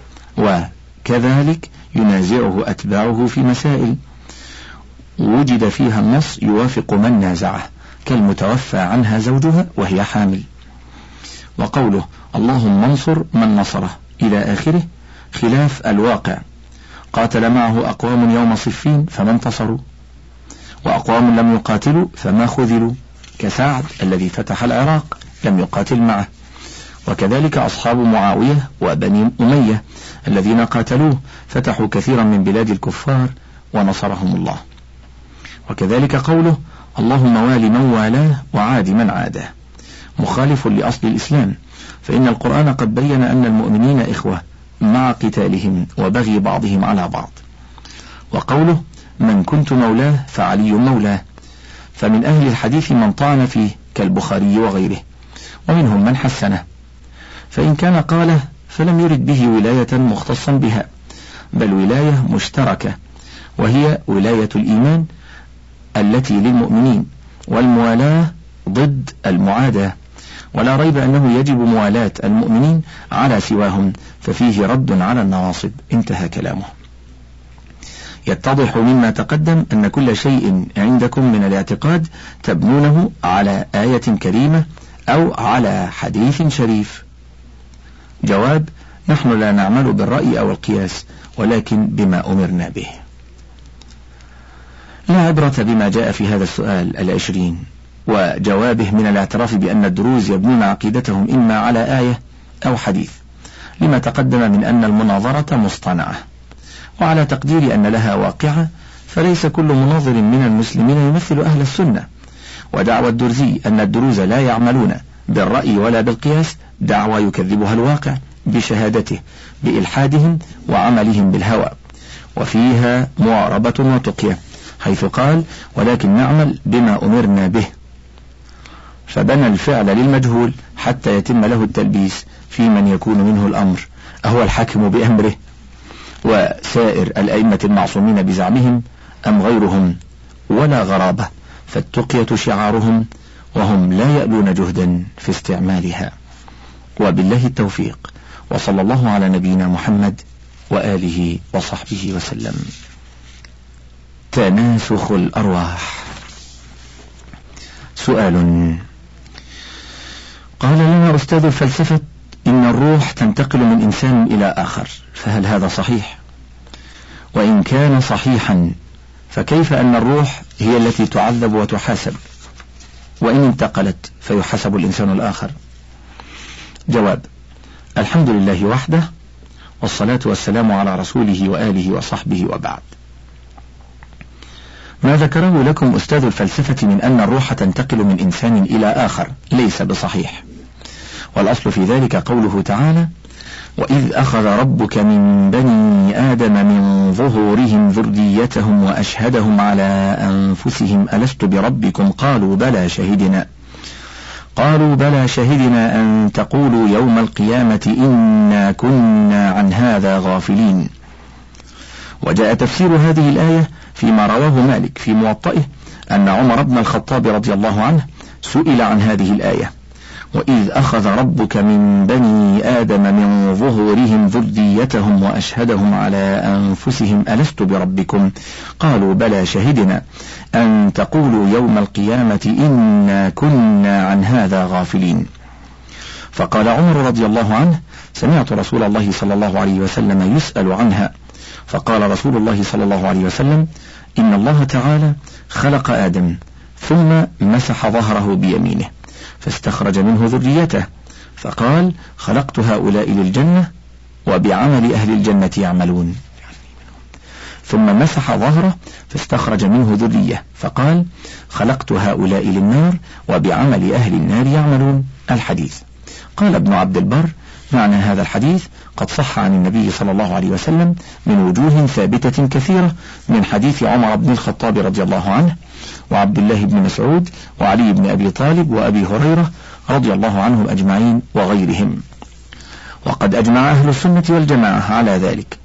وكذلك ينازعه أتباعه في مسائل وجد فيها النص يوافق من نازعه، كالمتوفى عنها زوجها وهي حامل، وقوله اللهم انصر من نصره إلى آخره، خلاف الواقع. قاتل معه أقوام يوم صفين فما انتصروا، وأقوام لم يقاتلوا فما خذلوا، كسعد الذي فتح العراق لم يقاتل معه، وكذلك أصحاب معاوية وبني أمية الذين قاتلوه فتحوا كثيرا من بلاد الكفار ونصرهم الله. وكذلك قوله اللهم وال من والاه وعاد من عاده، مخالف لأصل الإسلام، فإن القرآن قد بين أن المؤمنين إخوة مع قتالهم وبغي بعضهم على بعض. وقوله من كنت مولاه فعلي مولاه، فمن أهل الحديث من طعن فيه كالبخاري وغيره، ومنهم من حسنه، فإن كان قاله فلم يرد به ولاية مختصا بها، بل ولاية مشتركة، وهي ولاية الإيمان التي للمؤمنين، والموالاة ضد المعاداة، ولا ريب أنه يجب موالاة المؤمنين على سواهم، ففيه رد على النواصب. انتهى كلامه. يتضح مما تقدم أن كل شيء عندكم من الاعتقاد تبنونه على آية كريمة أو على حديث شريف. جواب: نحن لا نعمل بالرأي أو القياس، ولكن بما أمرنا به. لا عبرة بما جاء في هذا السؤال العشرين وجوابه من الاعتراف بأن الدروز يبنون عقيدتهم إما على آية أو حديث، لما تقدم من أن المناظرة مصطنعة، وعلى تقدير أن لها واقعة، فليس كل مناظر من المسلمين يمثل أهل السنة. ودعوى الدرزي أن الدروز لا يعملون بالرأي ولا بالقياس دعوى يكذبها الواقع بشهادته بإلحادهم وعملهم بالهوى، وفيها معاربة وتقية، حيث قال ولكن نعمل بما أمرنا به، فبنى الفعل للمجهول حتى يتم له التلبيس في من يكون منه الأمر، أهو الحاكم بأمره وسائر الأئمة المعصومين بزعمهم أم غيرهم، ولا غرابة، فالتقية شعارهم وهم لا يألون جهدا في استعمالها. وبالله التوفيق، وصلى الله على نبينا محمد وآله وصحبه وسلم. تناسخ الأرواح. سؤال: قال لنا أستاذ الفلسفة إن الروح تنتقل من إنسان إلى آخر، فهل هذا صحيح؟ وإن كان صحيحا فكيف أن الروح هي التي تعذب وتحاسب، وإن انتقلت فيحاسب الإنسان الآخر؟ جواب: الحمد لله وحده، والصلاة والسلام على رسوله وآله وصحبه، وبعد. ما ذكره لكم أستاذ الفلسفة من أن الروح تنتقل من إنسان إلى آخر ليس بصحيح، والأصل في ذلك قوله تعالى: وإذ أخذ ربك من بني آدم من ظهورهم ذريتهم وأشهدهم على أنفسهم ألست بربكم قالوا بلى شهدنا قالوا بلى شهدنا أن تقولوا يوم القيامة إنا كنا عن هذا غافلين. وجاء تفسير هذه الآية فيما رواه مالك في موطئه أن عمر بن الخطاب رضي الله عنه سئل عن هذه الآية: وإذ أخذ ربك من بني آدم من ظهورهم ذريتهم وأشهدهم على أنفسهم ألست بربكم قالوا بلى شهدنا أن تقولوا يوم القيامة إنا كنا عن هذا غافلين. فقال عمر رضي الله عنه: سمعت رسول الله صلى الله عليه وسلم يسأل عنها، فقال رسول الله صلى الله عليه وسلم: إن الله تعالى خلق آدم ثم مسح ظهره بيمينه فاستخرج منه ذريته، فقال: خلقت هؤلاء للجنة وبعمل أهل الجنة يعملون. ثم مسح ظهره فاستخرج منه ذرية، فقال: خلقت هؤلاء للنار وبعمل أهل النار يعملون. الحديث. قال ابن عبد البر: معنى هذا الحديث قد صح عن النبي صلى الله عليه وسلم من وجوه ثابتة كثيرة، من حديث عمر بن الخطاب رضي الله عنه وعبد الله بن مسعود وعلي بن أبي طالب وأبي هريرة رضي الله عنهم أجمعين وغيرهم، وقد أجمع أهل السنة والجماعة على ذلك.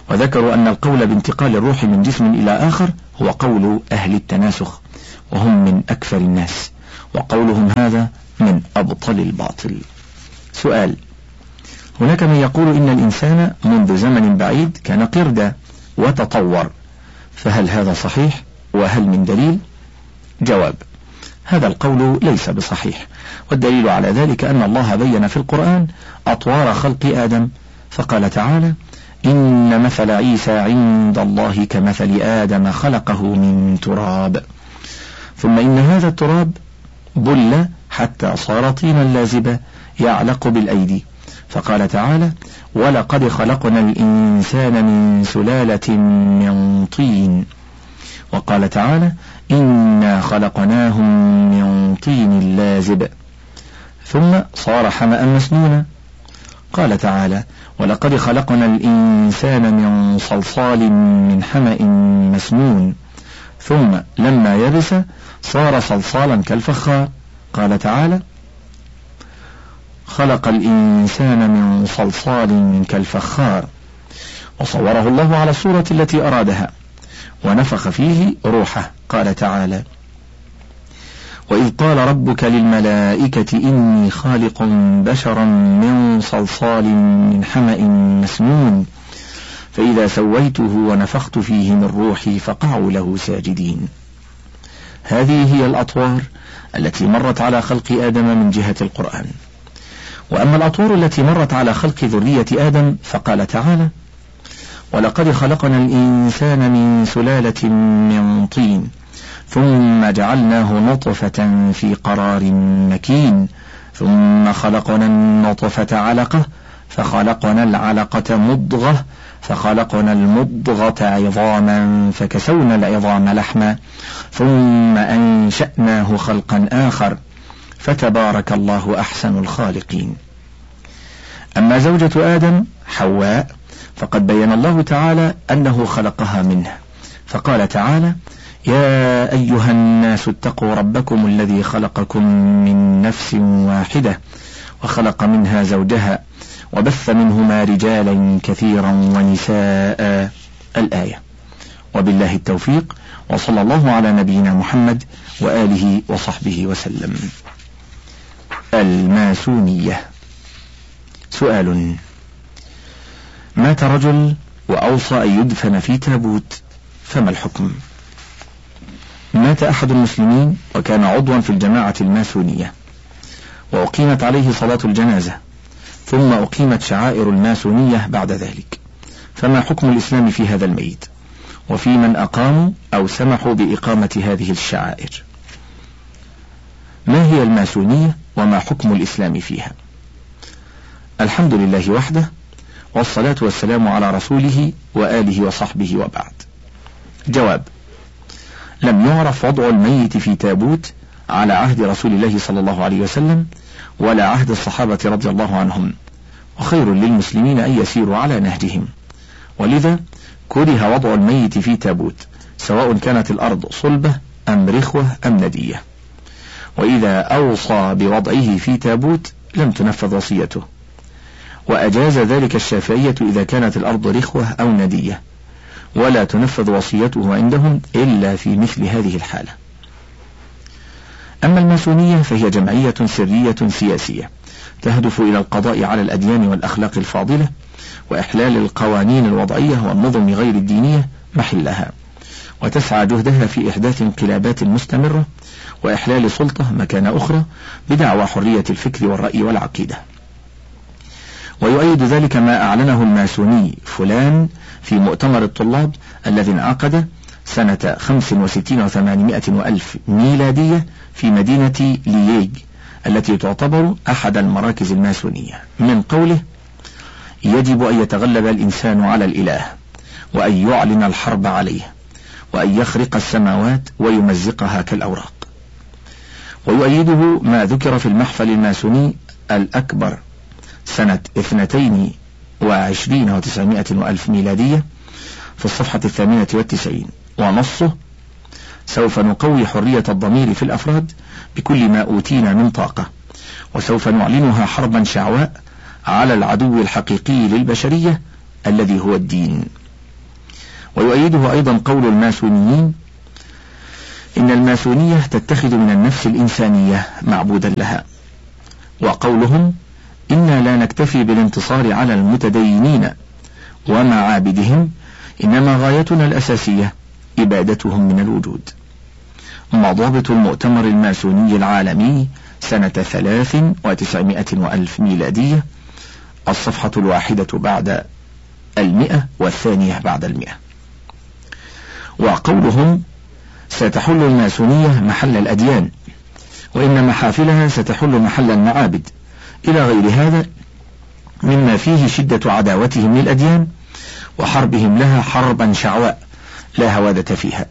وذكروا أن القول بانتقال الروح من جسم إلى آخر هو قول أهل التناسخ، وهم من أكثر الناس، وقولهم هذا من أبطل الباطل. سؤال: هناك من يقول إن الإنسان منذ زمن بعيد كان قردة وتطور، فهل هذا صحيح؟ وهل من دليل؟ جواب: هذا القول ليس بصحيح، والدليل على ذلك أن الله بين في القرآن أطوار خلق آدم، فقال تعالى: إن مثل عيسى عند الله كمثل آدم خلقه من تراب، ثم إن هذا التراب بل حتى صار طينا لازبا يعلق بالأيدي، فقال تعالى: ولقد خلقنا الإنسان من سلالة من طين، وقال تعالى: إنا خلقناهم من طين لازب، ثم صار حمأ مسنونا، قال تعالى: ولقد خلقنا الإنسان من صلصال من حمأ مسنون، ثم لما يبس صار صلصالا كالفخار، قال تعالى: خلق الإنسان من صلصال كالفخار، وصوره الله على الصورة التي أرادها ونفخ فيه روحه، قال تعالى: وإذ قال ربك للملائكة إني خالق بشرا من صلصال من حمأ مسنون، فإذا سويته ونفخت فيه من روحي فقعوا له ساجدين. هذه هي الأطوار التي مرت على خلق آدم من جهة القرآن. وأما الأطوار التي مرت على خلق ذرية آدم فقال تعالى: ولقد خلقنا الإنسان من سلالة من طين ثم جعلناه نطفة في قرار مكين ثم خلقنا النطفة علقة فخلقنا العلقة مضغة فخلقنا المضغة عظاما فكسونا العظام لحما ثم أنشأناه خلقا آخر فتبارك الله أحسن الخالقين. أما زوجة آدم حواء فقد بين الله تعالى أنه خلقها منه، فقال تعالى: يا أيها الناس اتقوا ربكم الذي خلقكم من نفس واحدة وخلق منها زوجها وبث منهما رجالا كثيرا ونساء. الآية. وبالله التوفيق، وصلى الله على نبينا محمد وآله وصحبه وسلم. الماسونية. سؤال: مات رجل وأوصى أن يدفن في تابوت، فما الحكم؟ مات أحد المسلمين وكان عضوا في الجماعة الماسونية، وأقيمت عليه صلاة الجنازة، ثم أقيمت شعائر الماسونية بعد ذلك، فما حكم الإسلام في هذا الميت وفي من أقاموا أو سمحوا بإقامة هذه الشعائر؟ ما هي الماسونية وما حكم الإسلام فيها؟ الحمد لله وحده، والصلاة والسلام على رسوله وآله وصحبه، وبعد. جواب: لم يعرف وضع الميت في تابوت على عهد رسول الله صلى الله عليه وسلم ولا عهد الصحابة رضي الله عنهم، وخير للمسلمين أن يسيروا على نهجهم، ولذا كره وضع الميت في تابوت سواء كانت الأرض صلبة أم رخوة أم ندية، وإذا أوصى بوضعه في تابوت لم تنفذ وصيته، وأجاز ذلك الشافعية إذا كانت الأرض رخوة أو ندية، ولا تنفذ وصيته عندهم إلا في مثل هذه الحالة. أما الماسونية فهي جمعية سرية سياسية تهدف إلى القضاء على الأديان والأخلاق الفاضلة وإحلال القوانين الوضعية والنظم غير الدينية محلها، وتسعى جهدها في إحداث انقلابات مستمرة وإحلال سلطة مكان أخرى بدعوى حرية الفكر والرأي والعقيدة. ويؤيد ذلك ما أعلنه الماسوني فلان في مؤتمر الطلاب الذي انعقد سنة خمس وستين وثمانمائة وألف ميلادية في مدينة لييج التي تعتبر أحد المراكز الماسونية، من قوله: يجب أن يتغلب الإنسان على الإله، وأن يعلن الحرب عليه، وأن يخرق السماوات ويمزقها كالأوراق. ويؤيده ما ذكر في المحفل الماسوني الأكبر سنة اثنتين وعشرين وتسعمائة وألف ميلادية في الصفحة الثامنة والتسعين، ونصه: سوف نقوي حرية الضمير في الأفراد بكل ما أوتينا من طاقة، وسوف نعلنها حربا شعواء على العدو الحقيقي للبشرية الذي هو الدين. ويؤيده أيضا قول الماسونيين: إن الماسونية تتخذ من النفس الإنسانية معبودا لها. وقولهم: إنا لا نكتفي بالانتصار على المتدينين ومعابدهم، إنما غايتنا الأساسية إبادتهم من الوجود. مضابط المؤتمر الماسوني العالمي سنة ثلاث وتسعمائة وألف ميلادية، الصفحة الواحدة بعد المئة والثانية بعد المئة. وقولهم: ستحل الماسونية محل الأديان، وإن محافلها ستحل محل المعابد، إلى غير هذا مما فيه شدة عداوتهم للأديان وحربهم لها حربا شعواء لا هوادة فيها.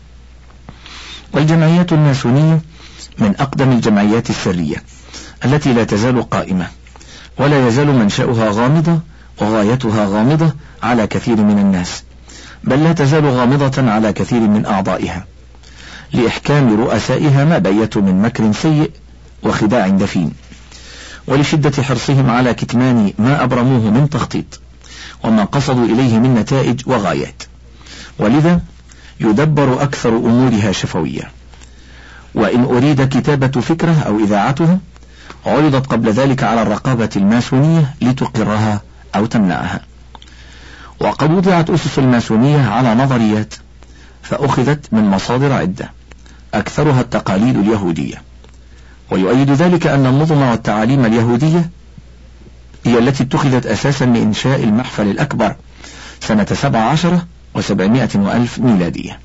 والجمعيات الماسونية من أقدم الجمعيات السرية التي لا تزال قائمة، ولا يزال منشأها غامضة وغايتها غامضة على كثير من الناس، بل لا تزال غامضة على كثير من أعضائها، لإحكام رؤسائها ما بيتوا من مكر سيء وخداع دفين، ولشدة حرصهم على كتمان ما أبرموه من تخطيط وما قصدوا إليه من نتائج وغايات، ولذا يدبر أكثر أمورها شفوية. وإن أريد كتابة فكرة أو إذاعتها عرضت قبل ذلك على الرقابة الماسونية لتقرها أو تمنعها. وقد وضعت أسس الماسونية على نظريات فأخذت من مصادر عدة، أكثرها التقاليد اليهودية، ويؤيد ذلك أن النظم والتعاليم اليهودية هي التي اتخذت أساسا لإنشاء المحفل الأكبر سنة سبع عشرة وسبعمائة وألف ميلادية،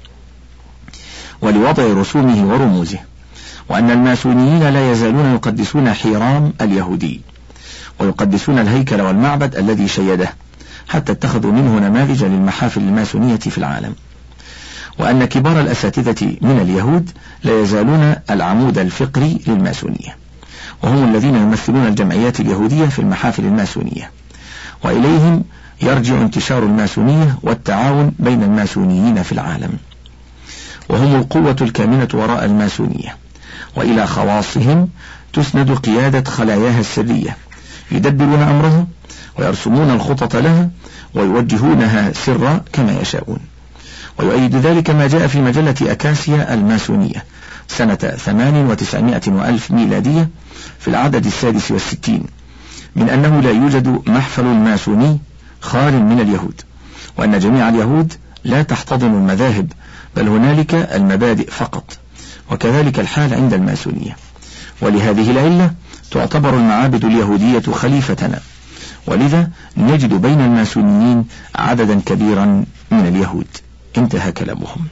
ولوضع رسومه ورموزه، وأن الماسونيين لا يزالون يقدسون حيرام اليهودي، ويقدسون الهيكل والمعبد الذي شيده، حتى اتخذوا منه نماذج للمحافل الماسونية في العالم، وأن كبار الأساتذة من اليهود لا يزالون العمود الفقري للماسونية، وهم الذين يمثلون الجمعيات اليهودية في المحافل الماسونية، وإليهم يرجع انتشار الماسونية والتعاون بين الماسونيين في العالم، وهم القوة الكامنة وراء الماسونية، وإلى خواصهم تسند قيادة خلاياها السرية، يدبرون أمرها ويرسمون الخطط لها ويوجهونها سرا كما يشاءون. ويؤيد ذلك ما جاء في مجلة أكاسيا الماسونية سنة ثمان وتسعمائة وألف ميلادية في العدد السادس والستين من أنه لا يوجد محفل ماسوني خال من اليهود، وأن جميع اليهود لا تحتضن المذاهب، بل هنالك المبادئ فقط، وكذلك الحال عند الماسونية. ولهذه العلة تعتبر المعابد اليهودية خليفتنا، ولذا نجد بين الماسونيين عددا كبيرا من اليهود. انتهى كلامهم.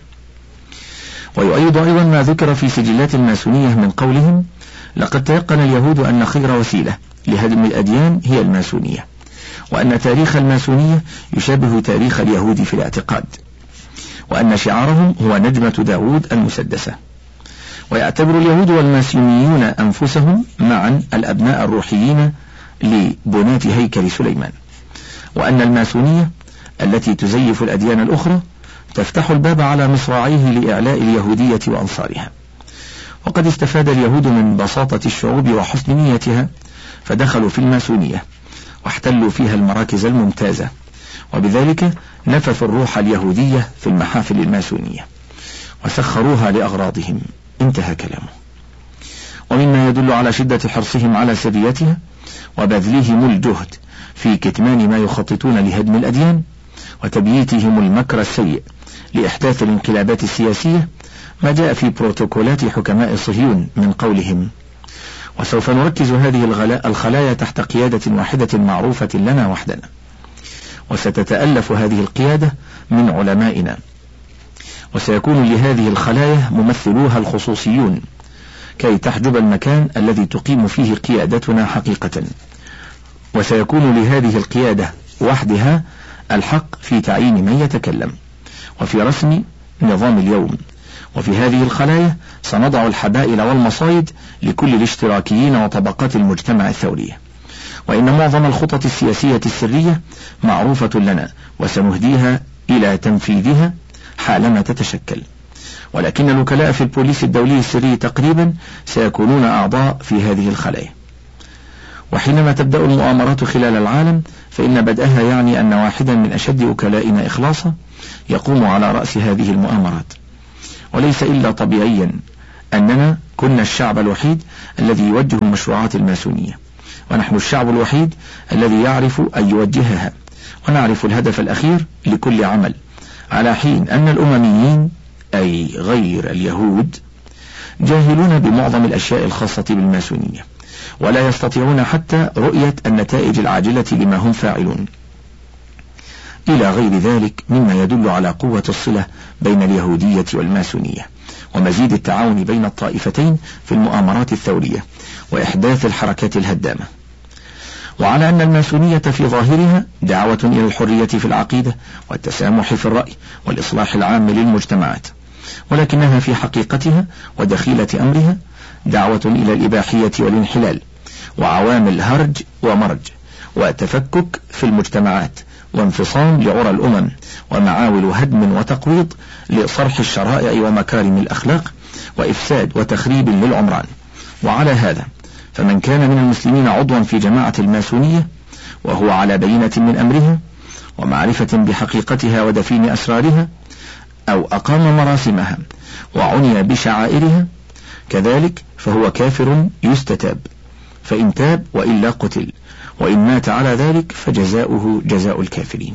ويؤيد أيضا ما ذكر في سجلات الماسونية من قولهم: لقد تيقن اليهود أن خير وسيلة لهدم الأديان هي الماسونية، وأن تاريخ الماسونية يشابه تاريخ اليهود في الاعتقاد، وأن شعارهم هو نجمة داود المسدسة. ويعتبر اليهود والماسونيون أنفسهم معا الأبناء الروحيين لبناة هيكل سليمان، وأن الماسونية التي تزيف الأديان الأخرى تفتح الباب على مصراعيه لإعلاء اليهودية وأنصارها. وقد استفاد اليهود من بساطة الشعوب وحسن نيتها، فدخلوا في الماسونية واحتلوا فيها المراكز الممتازة، وبذلك نفثوا الروح اليهودية في المحافل الماسونية وسخروها لأغراضهم. انتهى كلامه. ومما يدل على شدة حرصهم على سريتها وبذلهم الجهد في كتمان ما يخططون لهدم الأديان وتبييتهم المكر السيء لإحداث الانقلابات السياسية، ما جاء في بروتوكولات حكماء صهيون من قولهم: وسوف نركز هذه الخلايا تحت قيادة واحدة معروفة لنا وحدنا، وستتألف هذه القيادة من علمائنا، وسيكون لهذه الخلايا ممثلوها الخصوصيون كي تحجب المكان الذي تقيم فيه قيادتنا حقيقة، وسيكون لهذه القيادة وحدها الحق في تعيين من يتكلم وفي رسم نظام اليوم. وفي هذه الخلايا سنضع الحبائل والمصايد لكل الاشتراكيين وطبقات المجتمع الثورية، وإن معظم الخطط السياسية السرية معروفة لنا وسنهديها إلى تنفيذها حالما تتشكل، ولكن الوكلاء في البوليس الدولي السري تقريبا سيكونون أعضاء في هذه الخلايا. وحينما تبدأ المؤامرات خلال العالم، فإن بدأها يعني أن واحدا من أشد وكلائنا إخلاصا يقوم على رأس هذه المؤامرات. وليس إلا طبيعيا أننا كنا الشعب الوحيد الذي يوجه المشروعات الماسونية، ونحن الشعب الوحيد الذي يعرف أن يوجهها، ونعرف الهدف الأخير لكل عمل، على حين أن الأمميين أي غير اليهود جاهلون بمعظم الأشياء الخاصة بالماسونية، ولا يستطيعون حتى رؤية النتائج العاجلة لما هم فاعلون، إلى غير ذلك مما يدل على قوة الصلة بين اليهودية والماسونية، ومزيد التعاون بين الطائفتين في المؤامرات الثورية وإحداث الحركات الهدامة. وعلى أن الماسونية في ظاهرها دعوة إلى الحرية في العقيدة والتسامح في الرأي والإصلاح العام للمجتمعات، ولكنها في حقيقتها ودخيلة أمرها دعوة إلى الإباحية والانحلال وعوامل هرج ومرج وتفكك في المجتمعات وانفصام لعرى الأمم ومعاول هدم وتقويض لصرح الشرائع ومكارم الأخلاق وإفساد وتخريب للعمران. وعلى هذا فمن كان من المسلمين عضوا في جماعة الماسونية وهو على بينة من أمرها ومعرفة بحقيقتها ودفين أسرارها، أو أقام مراسمها وعني بشعائرها، كذلك فهو كافر يستتاب، فإن تاب وإلا قتل، وإن مات على ذلك فجزاؤه جزاء الكافرين.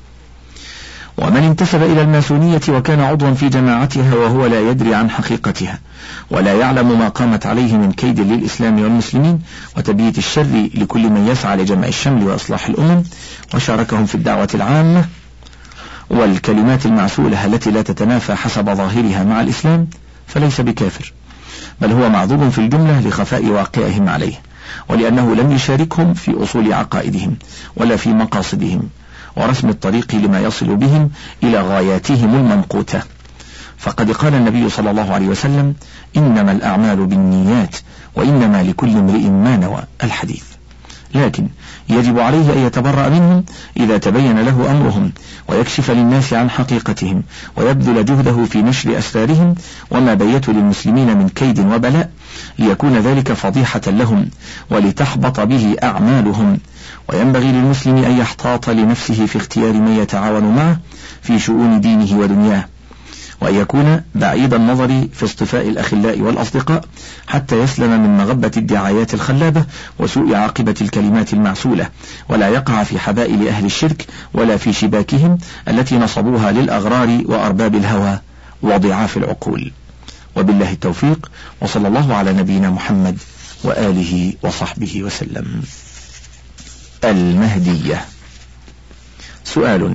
ومن انتسب إلى الماسونية وكان عضوا في جماعتها وهو لا يدري عن حقيقتها ولا يعلم ما قامت عليه من كيد للإسلام والمسلمين وتبييت الشر لكل من يسعى لجمع الشمل وإصلاح الأمم وشاركهم في الدعوة العامة والكلمات المعسولة التي لا تتنافى حسب ظاهرها مع الإسلام، فليس بكافر، بل هو معذور في الجملة لخفاء واقعهم عليه، ولأنه لم يشاركهم في أصول عقائدهم ولا في مقاصدهم ورسم الطريق لما يصل بهم إلى غاياتهم الممقوتة. فقد قال النبي صلى الله عليه وسلم: إنما الأعمال بالنيات وإنما لكل امرئ ما نوى، الحديث. لكن يجب عليه أن يتبرأ منهم إذا تبين له أمرهم، ويكشف للناس عن حقيقتهم، ويبذل جهده في نشر أسرارهم وما بيته للمسلمين من كيد وبلاء، ليكون ذلك فضيحة لهم ولتحبط به أعمالهم. وينبغي للمسلم أن يحتاط لنفسه في اختيار من يتعاون معه في شؤون دينه ودنياه، وأن يكون بعيد النظر في اصطفاء الأخلاء والأصدقاء حتى يسلم من مغبة الدعايات الخلابة وسوء عاقبة الكلمات المعسولة، ولا يقع في حبائل أهل الشرك ولا في شباكهم التي نصبوها للأغرار وأرباب الهوى وضعاف العقول. وبالله التوفيق، وصلى الله على نبينا محمد وآله وصحبه وسلم. المهدية. سؤال: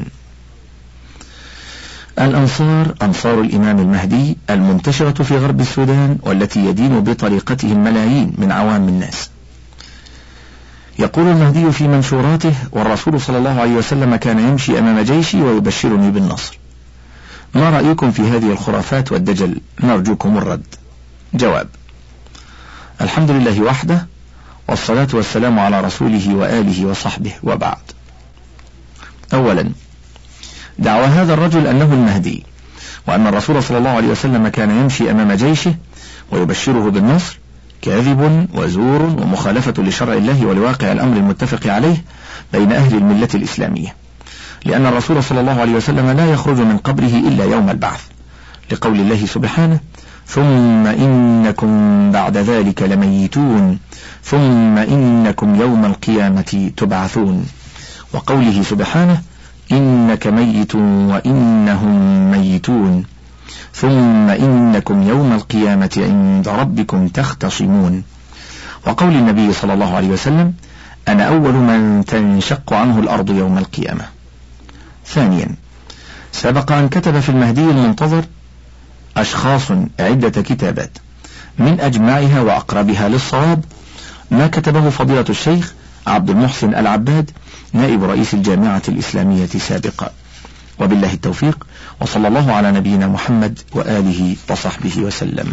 الأنصار أنصار الإمام المهدي المنتشرة في غرب السودان والتي يدين بطريقتهم ملايين من عوام الناس. يقول المهدي في منشوراته: والرسول صلى الله عليه وسلم كان يمشي أمام جيشي ويبشرني بالنصر. ما رأيكم في هذه الخرافات والدجل؟ نرجوكم الرد. جواب: الحمد لله وحده، والصلاة والسلام على رسوله وآله وصحبه، وبعد. أولا، دعوى هذا الرجل أنه المهدي وأن الرسول صلى الله عليه وسلم كان يمشي أمام جيشه ويبشره بالنصر كاذب وزور ومخالفة لشرع الله ولواقع الأمر المتفق عليه بين أهل الملة الإسلامية، لأن الرسول صلى الله عليه وسلم لا يخرج من قبره إلا يوم البعث، لقول الله سبحانه: ثم إنكم بعد ذلك لميتون ثم إنكم يوم القيامة تبعثون، وقوله سبحانه: إنك ميت وإنهم ميتون ثم إنكم يوم القيامة عند ربكم تختصمون، وقول النبي صلى الله عليه وسلم: أنا أول من تنشق عنه الأرض يوم القيامة. ثانيا، سبق أن كتب في المهدي المنتظر أشخاص عدة كتابات، من أجمعها وأقربها للصواب ما كتبه فضيلة الشيخ عبد المحسن العباد نائب رئيس الجامعة الإسلامية سابقا. وبالله التوفيق، وصلى الله على نبينا محمد وآله وصحبه وسلم.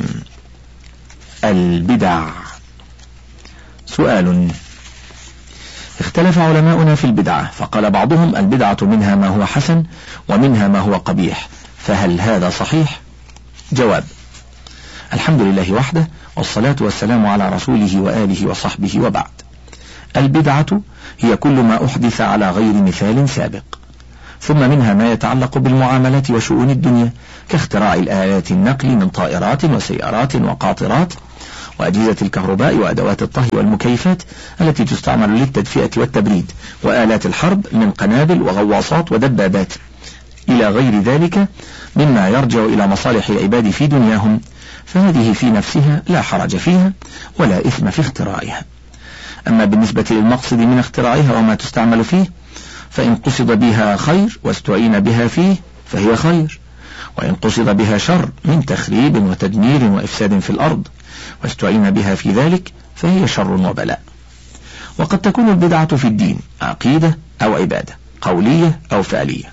البدع. سؤال: اختلف علماؤنا في البدعة، فقال بعضهم البدعة منها ما هو حسن ومنها ما هو قبيح، فهل هذا صحيح؟ جواب: الحمد لله وحده، والصلاة والسلام على رسوله وآله وصحبه، وبعد. البدعة هي كل ما أحدث على غير مثال سابق، ثم منها ما يتعلق بالمعاملات وشؤون الدنيا كاختراع الآلات النقل من طائرات وسيارات وقاطرات وأجهزة الكهرباء وأدوات الطهي والمكيفات التي تستعمل للتدفئة والتبريد وآلات الحرب من قنابل وغواصات ودبابات إلى غير ذلك مما يرجع إلى مصالح العباد في دنياهم، فهذه في نفسها لا حرج فيها ولا إثم في اختراعها. أما بالنسبة للمقصد من اختراعها وما تستعمل فيه، فإن قصد بها خير واستعين بها فيه فهي خير، وإن قصد بها شر من تخريب وتدمير وإفساد في الأرض واستعين بها في ذلك فهي شر وبلاء. وقد تكون البدعة في الدين عقيدة أو عبادة قولية أو فعلية،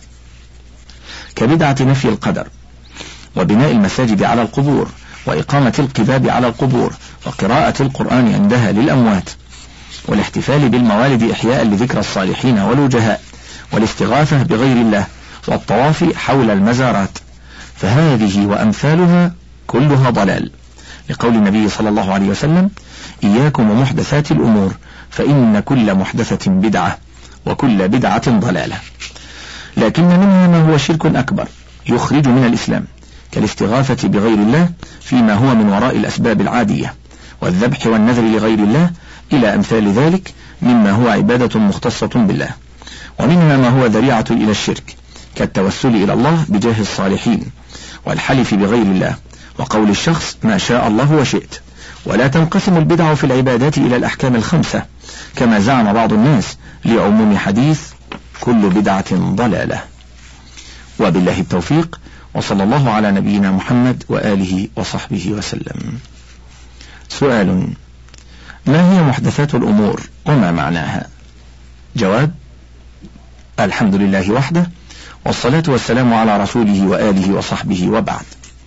كبدعة نفي القدر وبناء المساجد على القبور وإقامة القباب على القبور وقراءة القرآن عندها للأموات والاحتفال بالموالد إحياء لذكر الصالحين والوجهاء والاستغاثة بغير الله والطواف حول المزارات، فهذه وأمثالها كلها ضلال، لقول النبي صلى الله عليه وسلم: إياكم ومحدثات الأمور فإن كل محدثة بدعة وكل بدعة ضلالة. لكن منها ما هو شرك أكبر يخرج من الإسلام كالاستغاثة بغير الله فيما هو من وراء الأسباب العادية والذبح والنذر لغير الله إلى أمثال ذلك مما هو عبادة مختصة بالله. ومنها ما هو ذريعة إلى الشرك كالتوسل إلى الله بجاه الصالحين والحلف بغير الله وقول الشخص ما شاء الله وشئت. ولا تنقسم البدع في العبادات إلى الأحكام الخمسة كما زعم بعض الناس لعموم حديث كل بدعة ضلالة. وبالله التوفيق، وصلى الله على نبينا محمد وآله وصحبه وسلم. سؤال: ما هي محدثات الأمور وما معناها؟ جواب: الحمد لله وحده، والصلاة والسلام على رسوله وآله وصحبه، وبعد.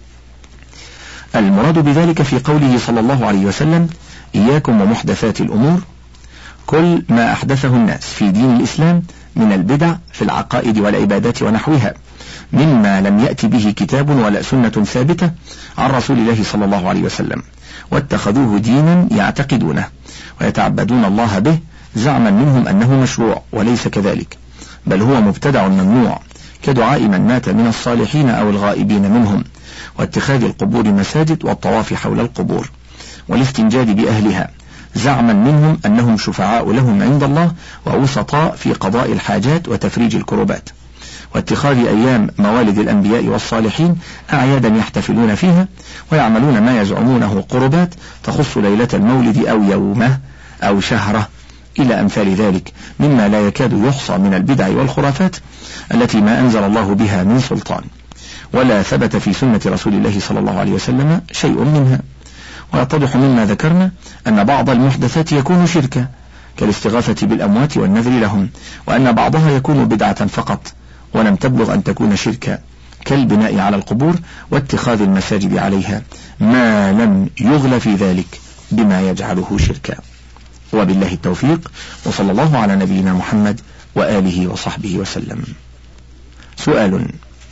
المراد بذلك في قوله صلى الله عليه وسلم: إياكم ومحدثات الأمور، كل ما أحدثه الناس في دين الإسلام من البدع في العقائد والعبادات ونحوها مما لم يأتي به كتاب ولا سنة ثابتة عن رسول الله صلى الله عليه وسلم، واتخذوه دينا يعتقدونه ويتعبدون الله به زعما منهم أنه مشروع، وليس كذلك، بل هو مبتدع ممنوع، كدعاء من مات من الصالحين أو الغائبين منهم، واتخاذ القبور مساجد والطواف حول القبور، والاستنجاد بأهلها زعما منهم أنهم شفعاء لهم عند الله ووسطاء في قضاء الحاجات وتفريج الكربات، واتخاذ أيام موالد الأنبياء والصالحين أعيادا يحتفلون فيها ويعملون ما يزعمونه قربات تخص ليلة المولد أو يومه أو شهره إلى أمثال ذلك مما لا يكاد يحصى من البدع والخرافات التي ما أنزل الله بها من سلطان، ولا ثبت في سنة رسول الله صلى الله عليه وسلم شيء منها. ويتضح مما ذكرنا أن بعض المحدثات يكون شركا كالاستغاثة بالأموات والنذر لهم، وأن بعضها يكون بدعة فقط ولم تبلغ أن تكون شركا كالبناء على القبور واتخاذ المساجد عليها، ما لم يغل في ذلك بما يجعله شركا. وبالله التوفيق، وصلى الله على نبينا محمد وآله وصحبه وسلم. سؤال: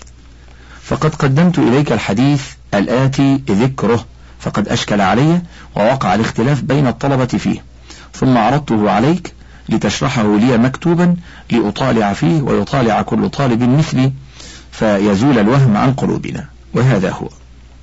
فقد قدمت إليك الحديث الآتي ذكره فقد أشكل علي ووقع الاختلاف بين الطلبة فيه، ثم عرضته عليك لتشرحه لي مكتوبا لأطالع فيه ويطالع كل طالب مثلي فيزول الوهم عن قلوبنا، وهذا هو.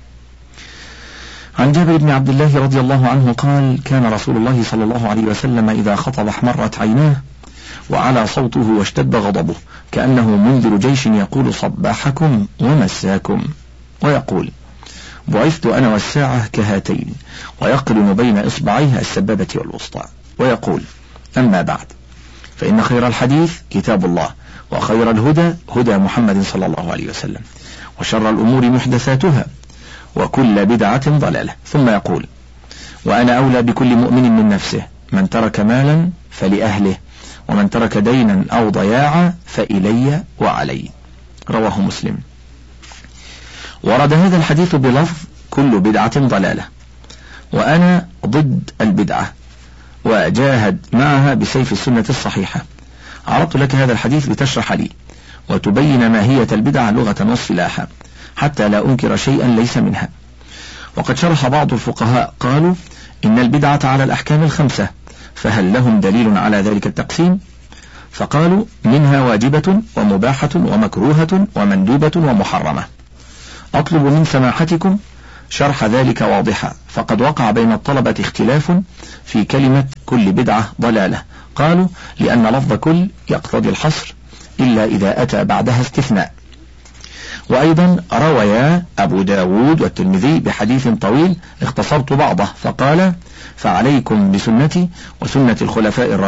عن جابر بن عبد الله رضي الله عنه قال: كان رسول الله صلى الله عليه وسلم إذا خطب احمرت عيناه وعلى صوته واشتد غضبه كأنه منذر جيش يقول صباحكم ومساكم، ويقول: بعثت أنا والساعة كهاتين، ويقرن بين إصبعيها السبابة والوسطى، ويقول: أما بعد، فإن خير الحديث كتاب الله، وخير الهدى هدى محمد صلى الله عليه وسلم، وشر الأمور محدثاتها، وكل بدعة ضلالة. ثم يقول: وأنا أولى بكل مؤمن من نفسه، من ترك مالا فلأهله، ومن ترك دينا أو ضياعا فإلي وعلي. رواه مسلم. ورد هذا الحديث بلفظ كل بدعة ضلالة، وأنا ضد البدعة وجاهد معها بسيف السنة الصحيحة. عرضت لك هذا الحديث لتشرح لي وتبين ماهية البدعة لغة واصطلاحا حتى لا أنكر شيئا ليس منها. وقد شرح بعض الفقهاء قالوا إن البدعة على الأحكام الخمسة، فهل لهم دليل على ذلك التقسيم؟ فقالوا منها واجبة ومباحة ومكروهة ومندوبة ومحرمة. أطلب من سماحتكم شرح ذلك واضحا، فقد وقع بين الطلبة اختلاف في كلمة كل بدعة ضلالة. قالوا لأن لفظ كل يقتضي الحصر إلا إذا أتى بعدها استثناء. وأيضا رويا أبو داود والترمذي بحديث طويل اختصرت بعضه، فقال: فعليكم بسنتي وسنة الخلفاء الراشدين